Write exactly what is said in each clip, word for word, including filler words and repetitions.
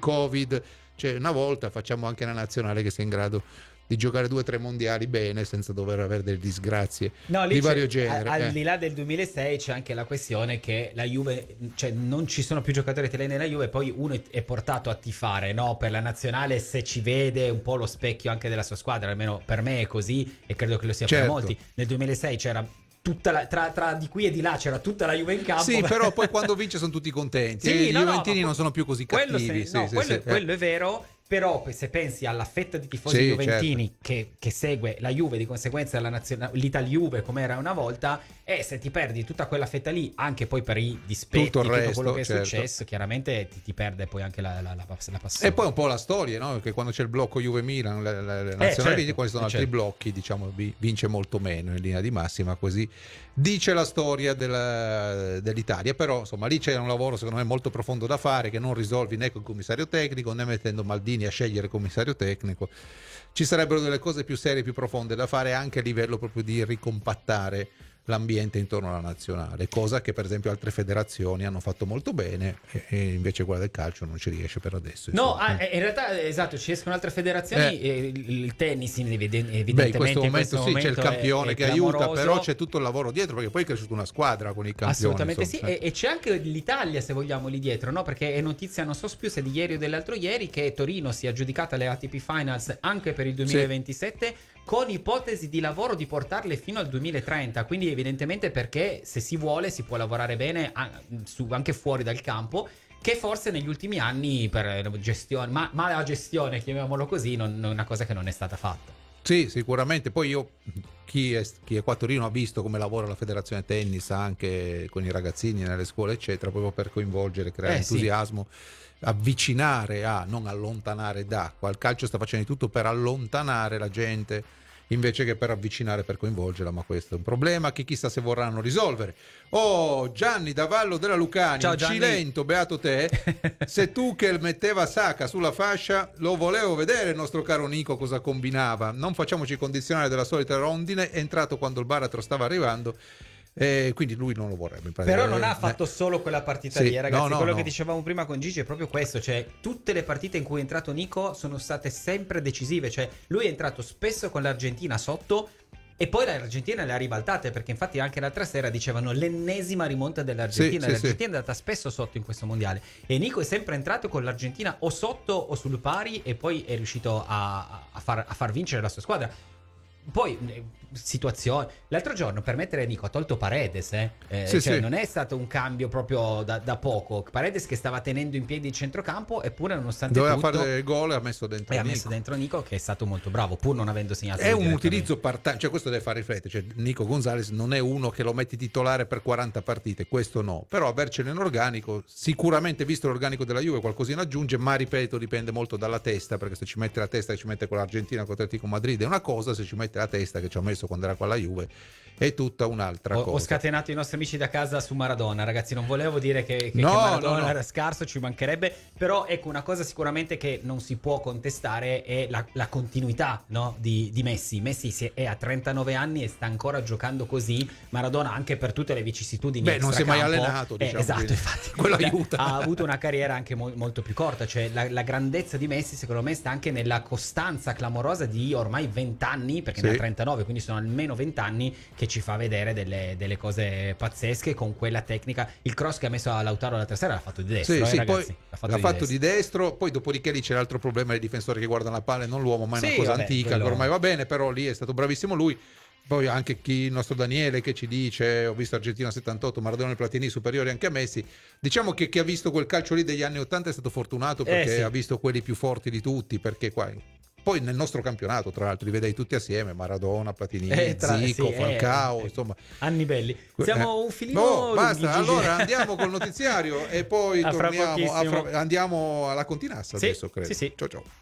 Covid, cioè una volta facciamo anche una nazionale che sia in grado di giocare due o tre mondiali bene senza dover avere delle disgrazie no, lì di vario genere. Al eh. di là del duemilasei c'è anche la questione che la Juve, cioè non ci sono più giocatori italiani nella Juve, poi uno è portato a tifare, no, per la nazionale, se ci vede un po' lo specchio anche della sua squadra, almeno per me è così e credo che lo sia certo. per molti. Nel duemilasei c'era tutta la, tra, tra di qui e di là c'era tutta la Juve in campo. Sì, però poi quando vince sono tutti contenti. Sì, I no, Juventini no, non sono più così cattivi. Quello, se, sì, no, sì, quello, sì, quello eh. è vero. Però se pensi alla fetta di tifosi sì, juventini certo. che, che segue la Juve, di conseguenza la nazione, l'Ital Juve come era una volta, e se ti perdi tutta quella fetta lì, anche poi per i dispetti, tutto il tutto resto, quello che è certo. successo, chiaramente ti, ti perde poi anche la, la, la, la passione. E poi un po' la storia, no? Che quando c'è il blocco Juve-Milan, le, le, le nazionali, certo, quando sono eh, altri certo. blocchi, diciamo, vince molto meno in linea di massima, così dice la storia della, dell'Italia. Però insomma lì c'è un lavoro secondo me molto profondo da fare, che non risolvi né col commissario tecnico né mettendo Maldini a scegliere commissario tecnico. Ci sarebbero delle cose più serie, più profonde da fare anche a livello proprio di ricompattare l'ambiente intorno alla nazionale, cosa che per esempio altre federazioni hanno fatto molto bene e, e invece quella del calcio non ci riesce per adesso. No, insomma. ah, in realtà esatto, ci escono altre federazioni, Eh. e il, il tennis evidentemente Beh, in questo in momento questo sì, c'è il momento campione è, è che aiuta, clamoroso. però c'è tutto il lavoro dietro, perché poi è cresciuta una squadra con i campioni. Assolutamente insomma. sì, e, e c'è anche l'Italia, se vogliamo, lì dietro, no? Perché è notizia, non so più se di ieri o dell'altro ieri, che Torino si è aggiudicata le A T P Finals anche per il duemilaventisette, sì, con ipotesi di lavoro di portarle fino al duemilatrenta. Quindi evidentemente, perché se si vuole si può lavorare bene anche fuori dal campo, che forse negli ultimi anni per gestione, ma, ma la gestione, chiamiamolo così, non è una cosa che non è stata fatta. Sì, sicuramente. Poi io, chi è, chi è qua a Torino ha visto come lavora la federazione tennis anche con i ragazzini nelle scuole eccetera, proprio per coinvolgere, creare eh, entusiasmo, sì, avvicinare a, non allontanare da. Qua il calcio sta facendo di tutto per allontanare la gente invece che per avvicinare, per coinvolgerla, ma questo è un problema che chissà se vorranno risolvere. Oh, Gianni da Vallo della Lucania. Ciao, Gianni. Cilento, beato te. Se tu che metteva Saka sulla fascia, lo volevo vedere il nostro caro Nico cosa combinava. Non facciamoci condizionare della solita rondine, è entrato quando il baratro stava arrivando. Eh, quindi lui non lo vorrebbe. Però non ha fatto solo quella partita sì, lì, ragazzi. no, no, quello no. che dicevamo prima con Gigi è proprio questo, cioè tutte le partite in cui è entrato Nico sono state sempre decisive, cioè lui è entrato spesso con l'Argentina sotto e poi l'Argentina le ha ribaltate, perché infatti anche l'altra sera dicevano l'ennesima rimonta dell'Argentina. Sì, L'Argentina sì, è andata spesso sotto in questo mondiale e Nico è sempre entrato con l'Argentina o sotto o sul pari e poi è riuscito a, a, far, a far vincere la sua squadra. Poi situazione, l'altro giorno per mettere Nico ha tolto Paredes, eh? Eh, sì, cioè sì. non è stato un cambio proprio da, da poco. Paredes che stava tenendo in piedi il centrocampo, eppure nonostante doveva tutto fare il gol e ha messo dentro e Nico. ha messo dentro Nico, che è stato molto bravo pur non avendo segnato. È un utilizzo part-time, cioè questo deve fare riflettere, cioè Nico Gonzalez non è uno che lo metti titolare per quaranta partite, questo no, però avercene in organico, sicuramente visto l'organico della Juve qualcosina aggiunge, ma ripeto dipende molto dalla testa, perché se ci mette la testa che ci mette con l'Argentina contro l'Atletico Madrid è una cosa, se ci mette la testa che ci ha messo quando era con la Juve è tutta un'altra ho, cosa. Ho scatenato i nostri amici da casa su Maradona, ragazzi, non volevo dire che, che, no, che Maradona no, no. era scarso, ci mancherebbe, però ecco una cosa sicuramente che non si può contestare è la, la continuità, no? di, di Messi. Messi si è, è a trentanove anni e sta ancora giocando così. Maradona, anche per tutte le vicissitudini, beh, non si è mai extracampo, allenato, diciamo, eh, esatto, quindi infatti quello aiuta. Ha avuto una carriera anche mo- molto più corta, cioè la, la grandezza di Messi secondo me sta anche nella costanza clamorosa di ormai venti anni, perché sì. ne ha trentanove, quindi sono almeno venti anni, che ci fa vedere delle, delle cose pazzesche con quella tecnica. Il cross che ha messo a Lautaro l'altra sera l'ha fatto di destro, sì, eh, sì, ragazzi, poi l'ha fatto, l'ha di, fatto destro. di destro. Poi dopodiché lì c'è l'altro problema dei difensori che guardano la palla e non l'uomo, ma è Sì, una cosa vabbè, antica quello... che ormai va bene, però lì è stato bravissimo lui. Poi anche chi, il nostro Daniele che ci dice ho visto Argentina settantotto, Maradona e Platini superiori anche a Messi. Diciamo che chi ha visto quel calcio lì degli anni ottanta è stato fortunato, perché eh, sì. ha visto quelli più forti di tutti, perché qua poi nel nostro campionato tra l'altro li vedei tutti assieme, Maradona, Platini, eh, tra... Zico, sì, Falcao, eh, insomma anni belli. Siamo eh. un filino no, basta, lunghi, allora andiamo col notiziario e poi a fra torniamo a pochissimo. fra... andiamo alla Continassa sì, adesso credo. Sì, sì. Ciao ciao.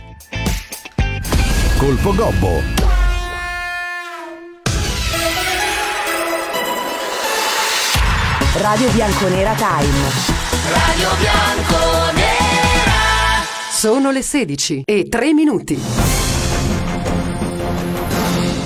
Colpo Gobbo. Radio Bianconera Time. Radio Bianconera. Sono le sedici e tre minuti.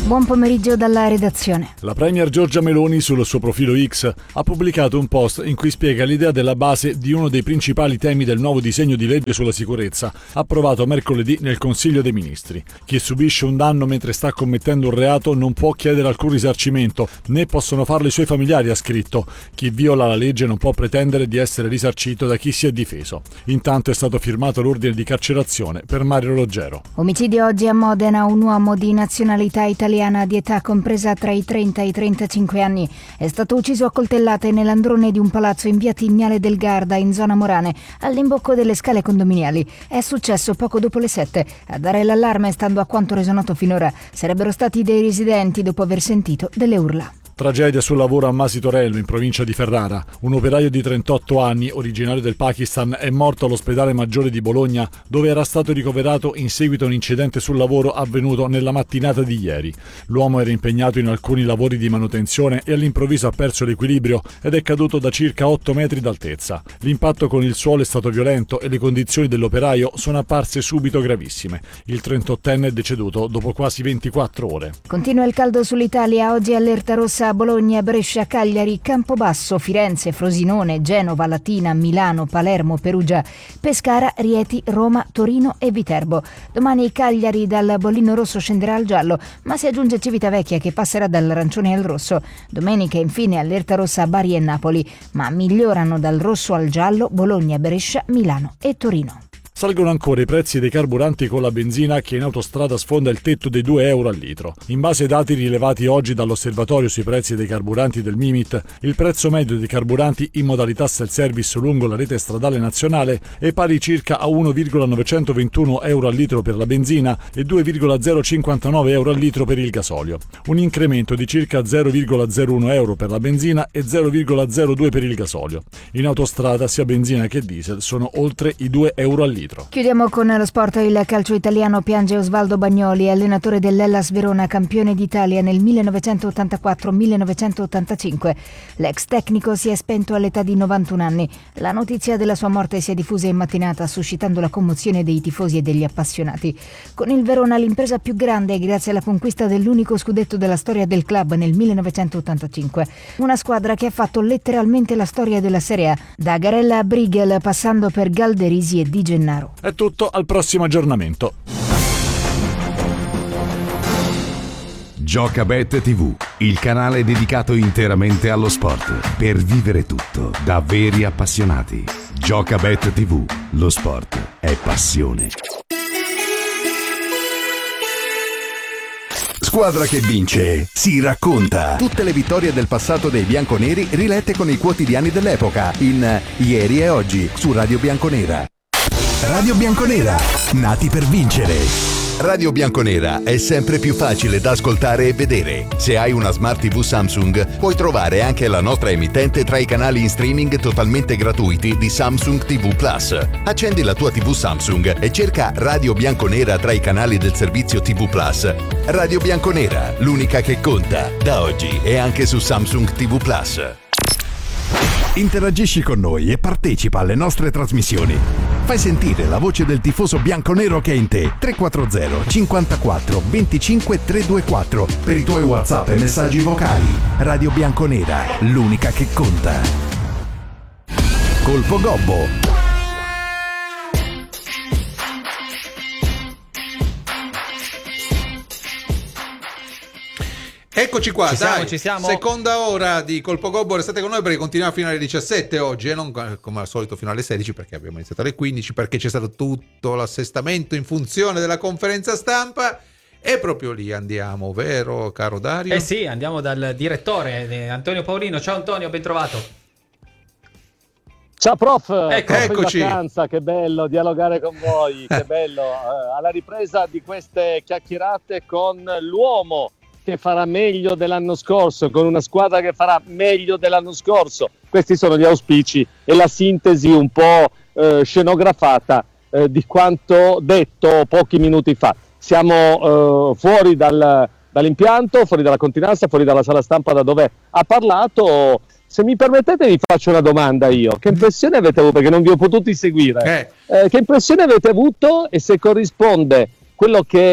Buon pomeriggio dalla redazione. La premier Giorgia Meloni sul suo profilo X ha pubblicato un post in cui spiega l'idea della base di uno dei principali temi del nuovo disegno di legge sulla sicurezza, approvato mercoledì nel Consiglio dei Ministri. Chi subisce un danno mentre sta commettendo un reato non può chiedere alcun risarcimento, né possono farlo i suoi familiari, ha scritto. Chi viola la legge non può pretendere di essere risarcito da chi si è difeso. Intanto è stato firmato l'ordine di carcerazione per Mario Roggero. Omicidio oggi a Modena, un uomo di nazionalità italiana di età compresa tra i trenta e i trentacinque anni è stato ucciso a coltellate nell'androne di un palazzo in via Tignale del Garda in zona Morane, all'imbocco delle scale condominiali. È successo poco dopo le sette. A dare l'allarme, stando a quanto reso noto finora, sarebbero stati dei residenti dopo aver sentito delle urla. Tragedia sul lavoro a Masi Torello, in provincia di Ferrara. Un operaio di trentotto anni, originario del Pakistan, è morto all'ospedale maggiore di Bologna, dove era stato ricoverato in seguito a un incidente sul lavoro avvenuto nella mattinata di ieri. L'uomo era impegnato in alcuni lavori di manutenzione e all'improvviso ha perso l'equilibrio ed è caduto da circa otto metri d'altezza. L'impatto con il suolo è stato violento e le condizioni dell'operaio sono apparse subito gravissime. Il trentottenne è deceduto dopo quasi ventiquattro ore. Continua il caldo sull'Italia, oggi allerta rossa a Bologna, Brescia, Cagliari, Campobasso, Firenze, Frosinone, Genova, Latina, Milano, Palermo, Perugia, Pescara, Rieti, Roma, Torino e Viterbo. Domani Cagliari dal bollino rosso scenderà al giallo, ma si aggiunge Civitavecchia che passerà dall'arancione al rosso. Domenica infine allerta rossa a Bari e Napoli, ma migliorano dal rosso al giallo Bologna, Brescia, Milano e Torino. Salgono ancora i prezzi dei carburanti con la benzina che in autostrada sfonda il tetto dei due euro al litro. In base ai dati rilevati oggi dall'osservatorio sui prezzi dei carburanti del Mimit, il prezzo medio dei carburanti in modalità self-service lungo la rete stradale nazionale è pari circa a uno virgola novecentoventuno euro al litro per la benzina e due virgola zero cinquantanove euro al litro per il gasolio. Un incremento di circa zero virgola zero uno euro per la benzina e zero virgola zero due per il gasolio. In autostrada sia benzina che diesel sono oltre i due euro al litro. Chiudiamo con lo sport. Il calcio italiano piange Osvaldo Bagnoli, allenatore dell'Hellas Verona, campione d'Italia nel millenovecentottantaquattro millenovecentottantacinque. L'ex tecnico si è spento all'età di novantuno anni. La notizia della sua morte si è diffusa in mattinata, suscitando la commozione dei tifosi e degli appassionati. Con il Verona l'impresa più grande grazie alla conquista dell'unico scudetto della storia del club nel millenovecentottantacinque. Una squadra che ha fatto letteralmente la storia della Serie A, da Garella a Brigel passando per Galderisi e Di Gennaro. È tutto, al prossimo aggiornamento. Giocabet tivù, il canale dedicato interamente allo sport, per vivere tutto da veri appassionati. Giocabet tivù, lo sport è passione. Squadra che vince si racconta. Tutte le vittorie del passato dei bianconeri rilette con i quotidiani dell'epoca in Ieri e Oggi su Radio Bianconera. Radio Bianconera, nati per vincere. Radio Bianconera è sempre più facile da ascoltare e vedere. Se hai una Smart tivù Samsung, puoi trovare anche la nostra emittente tra i canali in streaming totalmente gratuiti di Samsung tivù Plus. Accendi la tua tivù Samsung e cerca Radio Bianconera tra i canali del servizio tivù Plus. Radio Bianconera, l'unica che conta, da oggi e anche su Samsung tivù Plus. Interagisci con noi e partecipa alle nostre trasmissioni. Fai sentire la voce del tifoso bianconero che è in te. tre quattro zero cinquantaquattro venticinque trecentoventiquattro per i tuoi WhatsApp e messaggi vocali. Radio Bianconera, l'unica che conta. Colpo Gobbo. Eccoci qua, ci dai, siamo, ci siamo. Seconda ora di Colpo Gobbo, restate con noi perché continuiamo fino alle diciassette oggi e non come al solito fino alle sedici perché abbiamo iniziato alle quindici, perché c'è stato tutto l'assestamento in funzione della conferenza stampa e proprio lì andiamo, vero caro Dario? Eh sì, andiamo dal direttore eh, Antonio Paolino. Ciao Antonio, ben trovato. Ciao prof, ecco, prof eccoci. In vacanza, che bello dialogare con voi, che bello, eh, alla ripresa di queste chiacchierate con l'uomo che farà meglio dell'anno scorso, con una squadra che farà meglio dell'anno scorso. Questi sono gli auspici e la sintesi un po' eh, scenografata eh, di quanto detto pochi minuti fa. Siamo eh, fuori dal, dall'impianto, fuori dalla continenza, fuori dalla sala stampa da dove ha parlato. Se mi permettete vi faccio una domanda io. Che impressione avete avuto? Perché non vi ho potuti seguire. Eh. Eh, che impressione avete avuto e se corrisponde quello che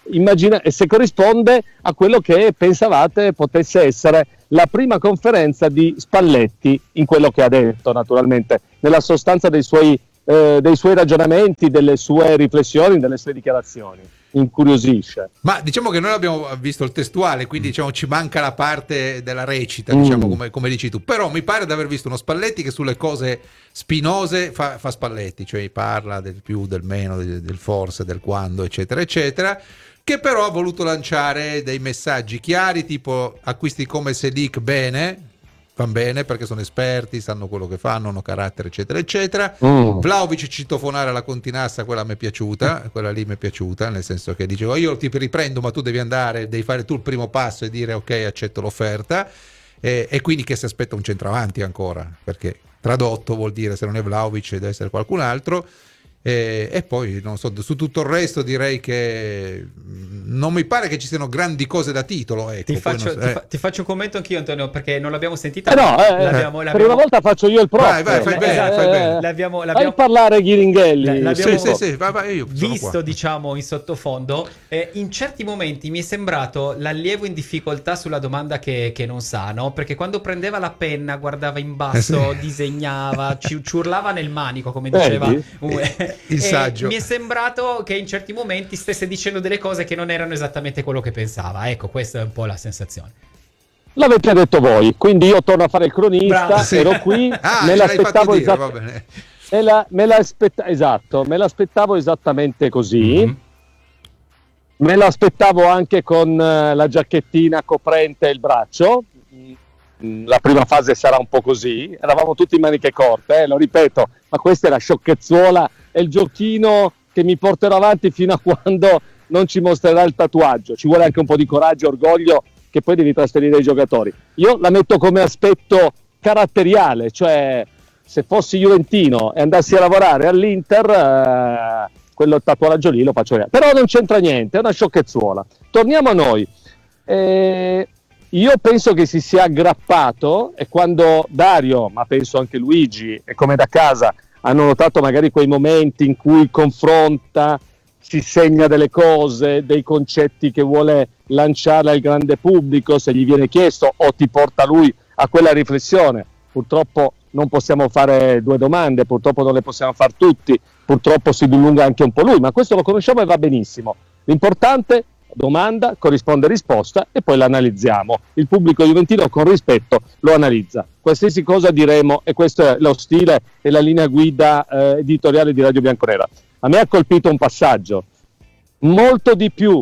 immagina- se corrisponde a quello che pensavate potesse essere la prima conferenza di Spalletti in quello che ha detto, naturalmente, nella sostanza dei suoi, eh, dei suoi ragionamenti, delle sue riflessioni, delle sue dichiarazioni. Incuriosisce. Ma diciamo che noi abbiamo visto il testuale, quindi diciamo ci manca la parte della recita, Mm. diciamo come, come dici tu. Però mi pare di aver visto uno Spalletti che sulle cose spinose fa, fa Spalletti, cioè parla del più, del meno, del, del forse, del quando, eccetera, eccetera. Che però ha voluto lanciare dei messaggi chiari, tipo acquisti come Selic bene, van bene perché sono esperti, sanno quello che fanno, hanno carattere, eccetera, eccetera. Mm. Vlahovic citofonare alla Continassa, quella mi è piaciuta, quella lì mi è piaciuta, nel senso che dicevo io ti riprendo, ma tu devi andare, devi fare tu il primo passo e dire ok, accetto l'offerta, e, e quindi che si aspetta un centravanti ancora, perché tradotto vuol dire se non è Vlahovic deve essere qualcun altro. E, e poi non so, su tutto il resto direi che non mi pare che ci siano grandi cose da titolo, ecco. Ti faccio, Poi non so- ti eh. fa- ti faccio un commento anch'io, Antonio, perché non l'abbiamo sentita. Eh no, eh, l'abbiamo, per l'abbiamo- una volta faccio io il prof. Vai, vai, fai bene, Esatto, fai bene. l'abbiamo, Fai l'abbiamo parlare Ghiringhelli. La- l'abbiamo- Sì, sì, sì, vai, vai, io sono visto, qua. diciamo, in sottofondo. Eh, in certi momenti mi è sembrato l'allievo in difficoltà sulla domanda che, che non sa, no? Perché quando prendeva la penna, guardava in basso, Eh sì. disegnava, ci, ci urlava nel manico, come Vedi? diceva un- Il e saggio. Mi è sembrato che in certi momenti stesse dicendo delle cose che non erano esattamente quello che pensava. Ecco, questa è un po' la sensazione. L'avete detto voi, quindi io torno a fare il cronista, Bravo. Sì. ero qui, Ah, me ce l'hai l'aspettavo fatto dire, esatt- va bene. me la- me l'aspetta- esatto, me l'aspettavo esattamente così. Mm-hmm. Me l'aspettavo anche con eh, la giacchettina coprente il braccio. Mm, La prima fase sarà un po' così. Eravamo tutti in maniche corte, eh, lo ripeto, ma questa è la sciocchezzuola, è il giochino che mi porterò avanti fino a quando non ci mostrerà il tatuaggio. Ci vuole anche un po' di coraggio, orgoglio, che poi devi trasferire ai giocatori. Io la metto come aspetto caratteriale, cioè se fossi juventino e andassi a lavorare all'Inter, eh, quello tatuaggio lì lo faccio io. Però non c'entra niente, è una sciocchezzuola. Torniamo a noi. Eh, io penso che si sia aggrappato, e quando Dario, ma penso anche Luigi, e come da casa, hanno notato magari quei momenti in cui confronta, si segna delle cose, dei concetti che vuole lanciare al grande pubblico, se gli viene chiesto, o ti porta lui a quella riflessione. Purtroppo non possiamo fare due domande, purtroppo non le possiamo fare tutti, purtroppo si dilunga anche un po' lui, ma questo lo conosciamo e va benissimo. L'importante, domanda, corrisponde risposta e poi l'analizziamo. Il pubblico juventino con rispetto lo analizza. Qualsiasi cosa diremo, e questo è lo stile e la linea guida eh, editoriale di Radio Bianconera. A me ha colpito un passaggio, molto di più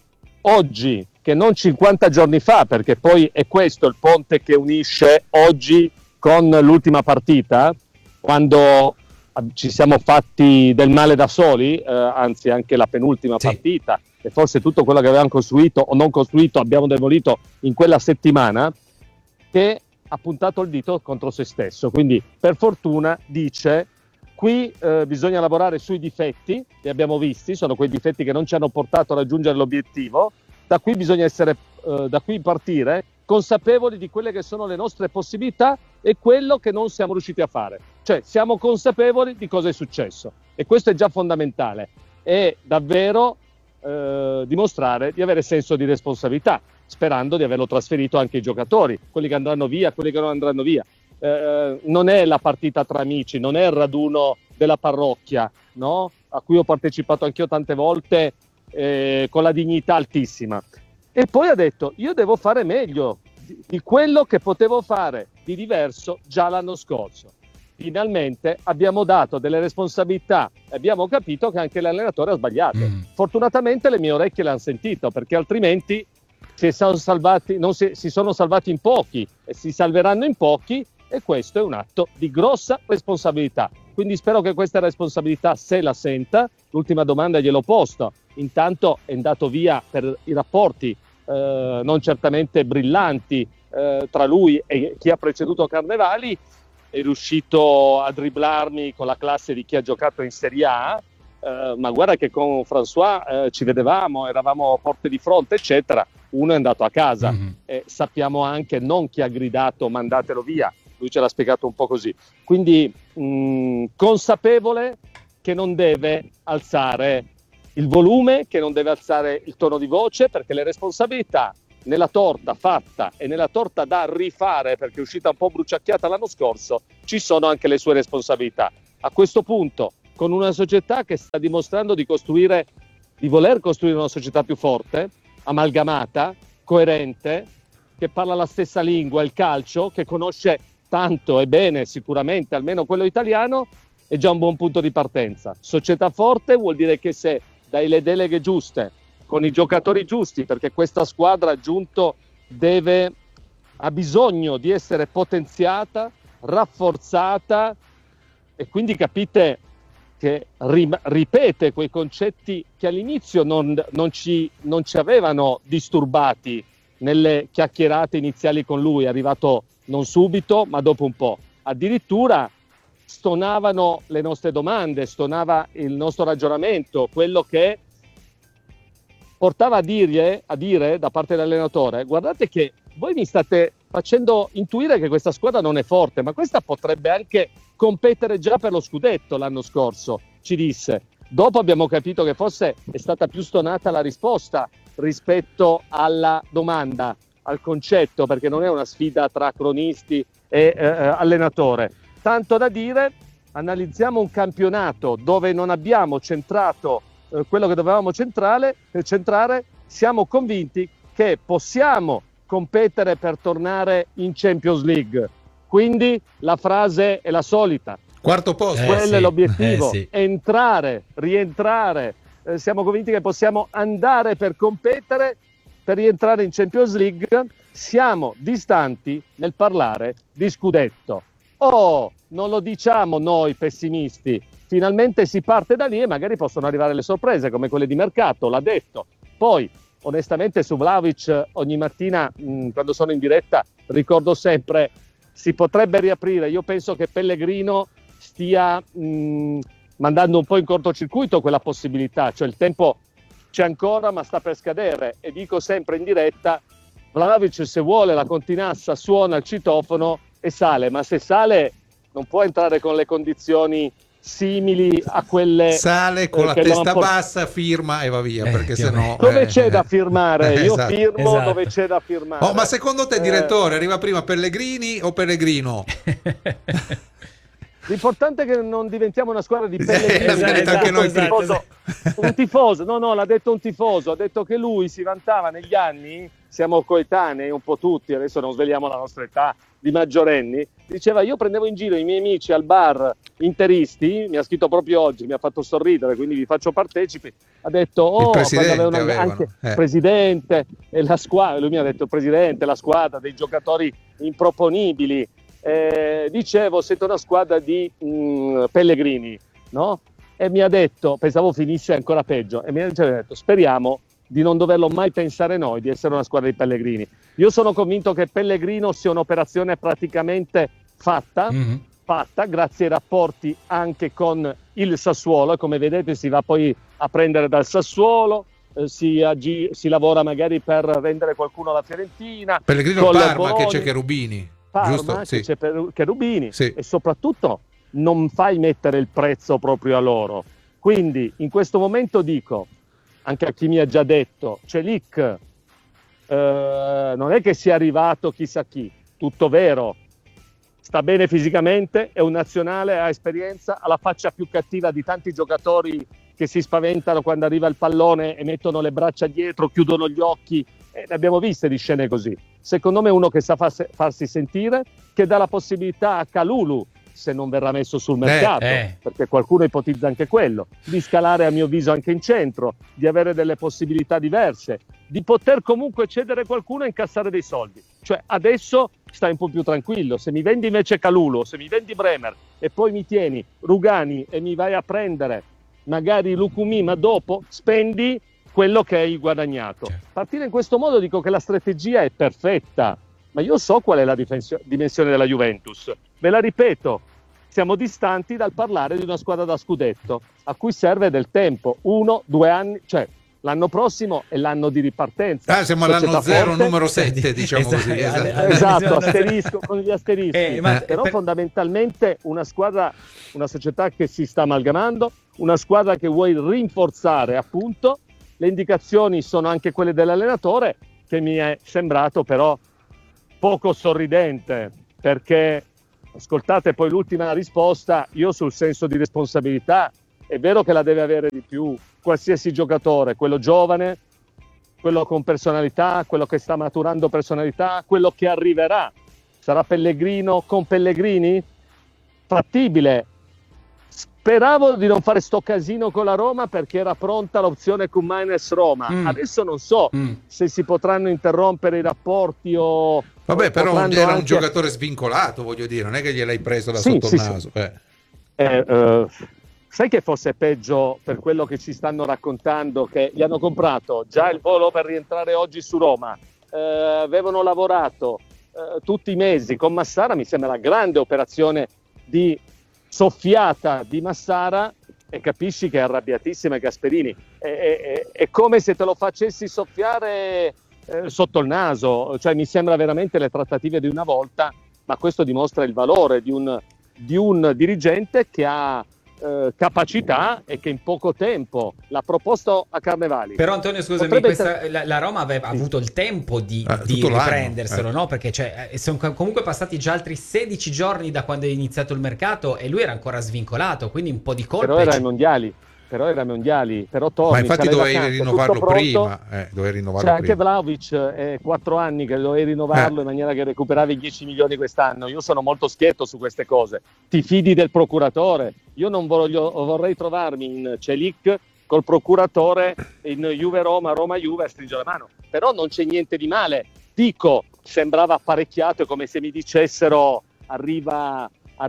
oggi che non cinquanta giorni fa, perché poi è questo il ponte che unisce oggi con l'ultima partita, quando ci siamo fatti del male da soli, eh, anzi anche la penultima Sì. partita, e forse tutto quello che avevamo costruito o non costruito abbiamo demolito in quella settimana, che ha puntato il dito contro se stesso. Quindi per fortuna dice: qui eh, bisogna lavorare sui difetti, li abbiamo visti, sono quei difetti che non ci hanno portato a raggiungere l'obiettivo, da qui bisogna essere, eh, da qui partire consapevoli di quelle che sono le nostre possibilità e quello che non siamo riusciti a fare. Cioè siamo consapevoli di cosa è successo, e questo è già fondamentale, è davvero eh, dimostrare di avere senso di responsabilità, sperando di averlo trasferito anche ai giocatori, quelli che andranno via, quelli che non andranno via. Eh, non è la partita tra amici, non è il raduno della parrocchia, no? A cui ho partecipato anch'io tante volte eh, con la dignità altissima. E poi ha detto: io devo fare meglio di, di quello che potevo fare di diverso già l'anno scorso. Finalmente abbiamo dato delle responsabilità e abbiamo capito che anche l'allenatore ha sbagliato. Mm. Fortunatamente le mie orecchie l'hanno sentito, perché altrimenti si sono salvati, non si, si sono salvati in pochi e si salveranno in pochi, e questo è un atto di grossa responsabilità. Quindi spero che questa responsabilità se la senta. L'ultima domanda gliel'ho posta. Intanto è andato via per i rapporti eh, non certamente brillanti eh, tra lui e chi ha preceduto Carnevali. È riuscito a dribblarmi con la classe di chi ha giocato in Serie A, eh, ma guarda che con François eh, ci vedevamo, eravamo porte di fronte, eccetera. Uno è andato a casa. Mm-hmm. E sappiamo anche non chi ha gridato mandatelo via, lui ce l'ha spiegato un po' così. Quindi mh, consapevole che non deve alzare il volume, che non deve alzare il tono di voce, perché le responsabilità nella torta fatta e nella torta da rifare, perché è uscita un po' bruciacchiata l'anno scorso, ci sono anche le sue responsabilità. A questo punto, con una società che sta dimostrando di costruire, di voler costruire una società più forte, amalgamata, coerente, che parla la stessa lingua, il calcio, che conosce tanto e bene sicuramente, almeno quello italiano, è già un buon punto di partenza. Società forte vuol dire che se dai le deleghe giuste, con i giocatori giusti, perché questa squadra giunto deve, ha bisogno di essere potenziata, rafforzata, e quindi capite che rim- ripete quei concetti che all'inizio non, non, ci, non ci avevano disturbati nelle chiacchierate iniziali con lui, è arrivato non subito ma dopo un po', addirittura stonavano le nostre domande, stonava il nostro ragionamento, quello che portava a dire, a dire da parte dell'allenatore: guardate che voi mi state facendo intuire che questa squadra non è forte, ma questa potrebbe anche competere già per lo scudetto l'anno scorso, ci disse. Dopo abbiamo capito che forse è stata più stonata la risposta rispetto alla domanda, al concetto, perché non è una sfida tra cronisti e eh, allenatore. Tanto da dire, analizziamo un campionato dove non abbiamo centrato eh, quello che dovevamo centrare, per centrare, siamo convinti che possiamo competere per tornare in Champions League. Quindi la frase è la solita. Quarto posto. Eh, Quello sì, è l'obiettivo, eh, sì. entrare, rientrare. Eh, siamo convinti che possiamo andare per competere, per rientrare in Champions League. Siamo distanti nel parlare di scudetto. Oh, non lo diciamo noi pessimisti. Finalmente si parte da lì e magari possono arrivare le sorprese come quelle di mercato, l'ha detto. Poi, onestamente, su Vlahovic ogni mattina mh, quando sono in diretta ricordo sempre: si potrebbe riaprire. Io penso che Pellegrino stia mh, mandando un po' in cortocircuito quella possibilità, cioè il tempo c'è ancora ma sta per scadere, e dico sempre in diretta: Vlahovic se vuole la continassa suona il citofono e sale, ma se sale non può entrare con le condizioni simili a quelle, sale con eh, la che lo testa hanno port- bassa, firma e va via, Eh, perché più o sennò meno. dove eh, c'è eh. da firmare? Io Esatto. firmo Esatto. dove c'è da firmare. Oh, ma secondo te, Eh, direttore, arriva prima Pellegrini o Pellegrino? L'importante è che non diventiamo una squadra di Eh, Pellegrini. l'abbiamo detto anche noi un prima. tifoso, un tifoso, no, no, l'ha detto un tifoso. Ha detto che lui si vantava negli anni, siamo coetanei un po' tutti, adesso non sveliamo la nostra età di maggiorenni. Diceva: io prendevo in giro i miei amici al bar interisti, mi ha scritto proprio oggi, mi ha fatto sorridere, quindi vi faccio partecipi. Ha detto: oh, Il presidente quando avevano avevano, anche eh. presidente e la squadra, lui mi ha detto presidente, la squadra dei giocatori improponibili. Eh, dicevo, siete una squadra di mh, Pellegrini, no? E mi ha detto, pensavo finisse ancora peggio, e mi ha detto: speriamo di non doverlo mai pensare noi, di essere una squadra di Pellegrini. Io sono convinto che Pellegrino sia un'operazione praticamente fatta, Mm-hmm. fatta grazie ai rapporti anche con il Sassuolo, e come vedete si va poi a prendere dal Sassuolo, eh, si, agi- si lavora magari per vendere qualcuno alla Fiorentina. Pellegrino con la Parma, che Bologna. c'è Cherubini. Parma, Giusto? che Sì. c'è per- Cherubini, Sì. e soprattutto non fai mettere il prezzo proprio a loro. Quindi in questo momento dico, anche a chi mi ha già detto, Celic eh, non è che sia arrivato chissà chi, tutto vero, sta bene fisicamente, è un nazionale, ha esperienza, ha la faccia più cattiva di tanti giocatori che si spaventano quando arriva il pallone e mettono le braccia dietro, chiudono gli occhi. Eh, ne abbiamo viste di scene così. Secondo me è uno che sa farsi, farsi sentire, che dà la possibilità a Kalulu, se non verrà messo sul mercato, eh. perché qualcuno ipotizza anche quello, di scalare a mio avviso anche in centro, di avere delle possibilità diverse, di poter comunque cedere qualcuno e incassare dei soldi. Cioè adesso stai un po' più tranquillo. Se mi vendi invece Kalulu, se mi vendi Bremer e poi mi tieni Rugani e mi vai a prendere magari Lukumi, ma dopo spendi quello che hai guadagnato. Certo. Partire in questo modo, dico che la strategia è perfetta, ma io so qual è la difensio- dimensione della Juventus. Ve la ripeto, siamo distanti dal parlare di una squadra da scudetto, a cui serve del tempo, uno, due anni, cioè l'anno prossimo è l'anno di ripartenza. Ah, siamo all'anno Società zero, forte. numero sette, diciamo Esatto, così. alle- Esatto. alle- Esatto, asterisco con gli asterischi. Eh, ma- Però per- fondamentalmente una squadra, una società che si sta amalgamando, una squadra che vuoi rinforzare, appunto. Le indicazioni sono anche quelle dell'allenatore, che mi è sembrato però poco sorridente, perché ascoltate poi l'ultima risposta. Io sul senso di responsabilità, è vero che la deve avere di più qualsiasi giocatore, quello giovane, quello con personalità, quello che sta maturando personalità, quello che arriverà. Sarà Pellegrino con Pellegrini? Fattibile. Speravo di non fare sto casino con la Roma perché era pronta l'opzione Koumanies Roma. Mm. Adesso non so mm. se si potranno interrompere i rapporti o... Vabbè, però era anche... un giocatore svincolato, voglio dire, non è che gliel'hai preso da sì, sotto sì, il naso. Sì. Eh. Eh, eh, sai che fosse peggio per quello che ci stanno raccontando, che gli hanno comprato già il volo per rientrare oggi su Roma, eh, avevano lavorato eh, tutti i mesi con Massara. Mi sembra una grande operazione di soffiata di Massara, e capisci che è arrabbiatissima Gasperini. È, è, è come se te lo facessi soffiare eh, sotto il naso, cioè mi sembra veramente le trattative di una volta, ma questo dimostra il valore di un, di un dirigente che ha eh, capacità e che in poco tempo l'ha proposto a Carnevali. Però Antonio, scusami, Potrebbe questa, essere... la, la Roma aveva sì. avuto il tempo di, eh, di riprenderselo, eh. no? Perché cioè, sono comunque passati già altri sedici giorni da quando è iniziato il mercato e lui era ancora svincolato, quindi un po' di colpa. Però era ai mondiali. Però era ai mondiali, però torni, ma infatti dovevi vacanze, rinnovarlo prima, eh, dovevi rinnovarlo c'è prima. Anche Vlahovic, eh, quattro anni che dovevi rinnovarlo eh. in maniera che recuperavi dieci milioni quest'anno. Io sono molto schietto su queste cose. Ti fidi del procuratore? Io non voglio, vorrei trovarmi in Celik col procuratore in Juve Roma, Roma Juve a stringere la mano. Però non c'è niente di male. Dico, sembrava apparecchiato, è come se mi dicessero arriva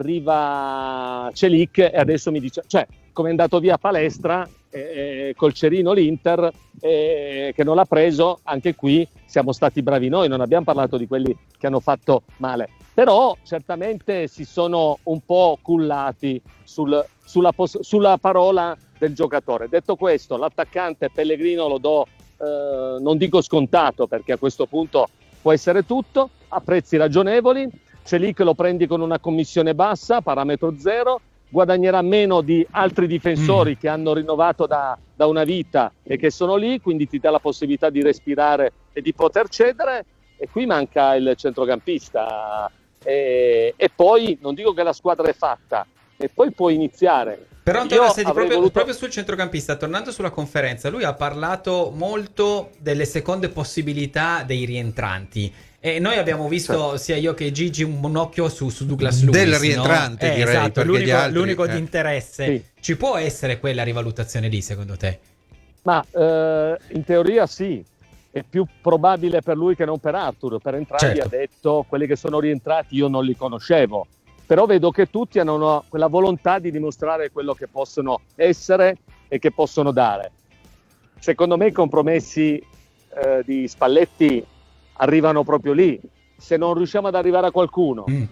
arriva Celik e adesso mi dice, cioè come è andato via Palestra eh, col cerino l'Inter eh, che non l'ha preso. Anche qui siamo stati bravi noi, non abbiamo parlato di quelli che hanno fatto male, però certamente si sono un po' cullati sul, sulla, pos- sulla parola del giocatore. Detto questo, l'attaccante Pellegrino lo do eh, non dico scontato, perché a questo punto può essere tutto a prezzi ragionevoli. Celik lo prendi con una commissione bassa, parametro zero, guadagnerà meno di altri difensori mm. che hanno rinnovato da, da una vita e che sono lì, quindi ti dà la possibilità di respirare e di poter cedere. E qui manca il centrocampista e, e poi non dico che la squadra è fatta, e poi puoi iniziare. Però Antonio, senti, proprio, voluto... proprio sul centrocampista, tornando sulla conferenza, lui ha parlato molto delle seconde possibilità dei rientranti. E noi abbiamo visto, sia io che Gigi, un, un occhio su, su Douglas Luiz, del rientrante, no? eh, direi, esatto, l'unico, altri, l'unico eh. di interesse. Sì. Ci può essere quella rivalutazione lì, secondo te? Ma eh, in teoria sì, è più probabile per lui che non per Arthur. Per entrambi certo. Ha detto, quelli che sono rientrati io non li conoscevo, però vedo che tutti hanno una, quella volontà di dimostrare quello che possono essere e che possono dare. Secondo me i compromessi eh, di Spalletti arrivano proprio lì. Se non riusciamo ad arrivare a qualcuno, mm.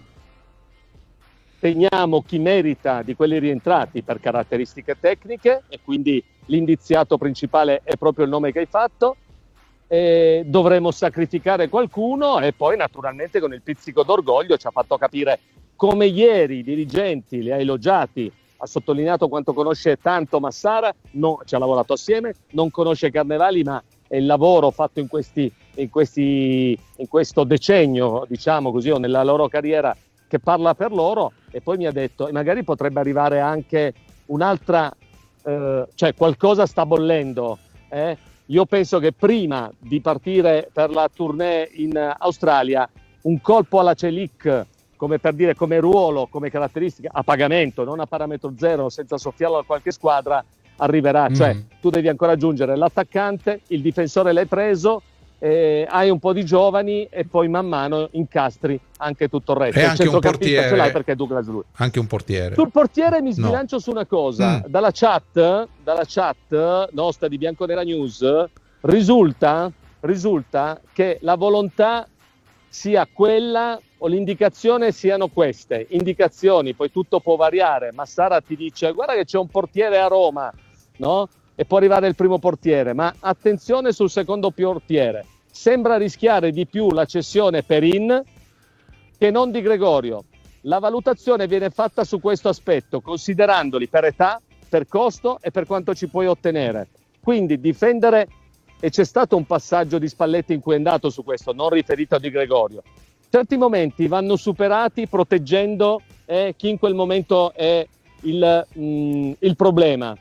teniamo chi merita di quelli rientrati per caratteristiche tecniche, e quindi l'indiziato principale è proprio il nome che hai fatto. E dovremo sacrificare qualcuno, e poi naturalmente con il pizzico d'orgoglio ci ha fatto capire come ieri i dirigenti li ha elogiati, ha sottolineato quanto conosce tanto Massara, no, ci ha lavorato assieme, non conosce Carnevali, ma è il lavoro fatto in questi in questi in questo decennio, diciamo così, o nella loro carriera, che parla per loro. E poi mi ha detto, e magari potrebbe arrivare anche un'altra eh, cioè qualcosa sta bollendo, eh? Io penso che prima di partire per la tournée in Australia, un colpo alla Celik, come per dire, come ruolo, come caratteristica, a pagamento, non a parametro zero, senza soffiarlo a qualche squadra, arriverà. Mm. Cioè, tu devi ancora aggiungere l'attaccante, il difensore l'hai preso, eh, hai un po' di giovani, e poi man mano incastri anche tutto il resto. E il anche un portiere, ce l'hai perché è Douglas Luiz. Anche un portiere. Sul portiere mi sbilancio no. su una cosa. Mm. Dalla chat, dalla chat nostra di Bianconera News, risulta, risulta che la volontà sia quella, o l'indicazione siano queste indicazioni, poi tutto può variare. Massara ti dice, guarda che c'è un portiere a Roma, no? E può arrivare il primo portiere, ma attenzione sul secondo portiere. Sembra rischiare di più la cessione Perin che non di Gregorio. La valutazione viene fatta su questo aspetto, considerandoli per età, per costo e per quanto ci puoi ottenere. Quindi difendere, e c'è stato un passaggio di Spalletti in cui è andato su questo, non riferito a Di Gregorio. Certi momenti vanno superati proteggendo eh, chi in quel momento è il, mh, il problema,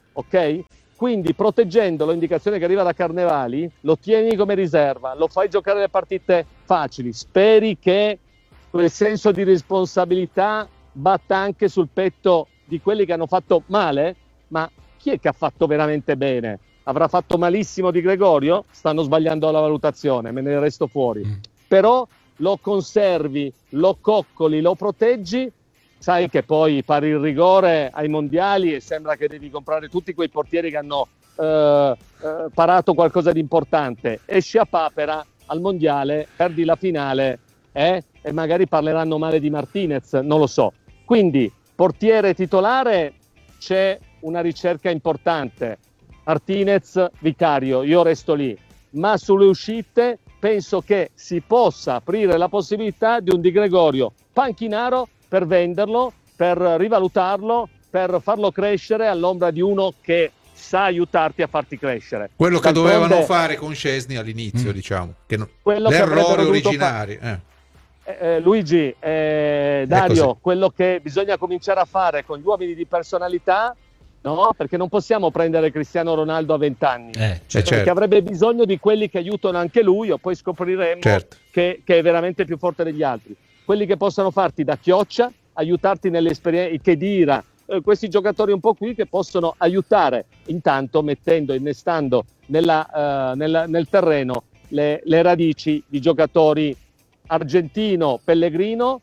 ok? Quindi proteggendolo, indicazione che arriva da Carnevali, lo tieni come riserva, lo fai giocare le partite facili, speri che quel senso di responsabilità batta anche sul petto di quelli che hanno fatto male, ma chi è che ha fatto veramente bene? Avrà fatto malissimo Di Gregorio? Stanno sbagliando la valutazione, me ne resto fuori. Mm. Però lo conservi, lo coccoli, lo proteggi, sai che poi pari il rigore ai mondiali e sembra che devi comprare tutti quei portieri che hanno eh, eh, parato qualcosa di importante. Esci a papera al mondiale, perdi la finale eh, e magari parleranno male di Martinez, non lo so. Quindi portiere titolare, c'è una ricerca importante. Martinez, Vicario, io resto lì. Ma sulle uscite penso che si possa aprire la possibilità di un Di Gregorio panchinaro per venderlo, per rivalutarlo, per farlo crescere all'ombra di uno che sa aiutarti a farti crescere. Quello che D'altronde, dovevano fare con Szczesny all'inizio, mm. diciamo. Che no, quello l'errore che originari. Fa- eh. Eh, Luigi, eh, Dario, quello che bisogna cominciare a fare con gli uomini di personalità, no? Perché non possiamo prendere Cristiano Ronaldo a vent'anni, eh, perché certo. avrebbe bisogno di quelli che aiutano anche lui, o poi scopriremo certo. che, che è veramente più forte degli altri. Quelli che possono farti da chioccia, aiutarti nelle esperienze, che dira, eh, questi giocatori un po' qui che possono aiutare, intanto mettendo, innestando nella, uh, nella, nel terreno le, le radici di giocatori argentino, Pellegrino,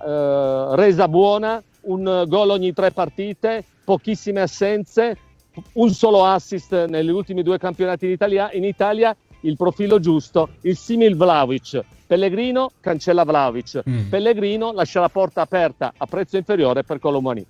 uh, resa buona, un gol ogni tre partite, pochissime assenze, un solo assist negli ultimi due campionati in Italia, in Italia il profilo giusto, il simil Vlahovic. Pellegrino cancella Vlahovic, mm. Pellegrino lascia la porta aperta a prezzo inferiore per Colomani.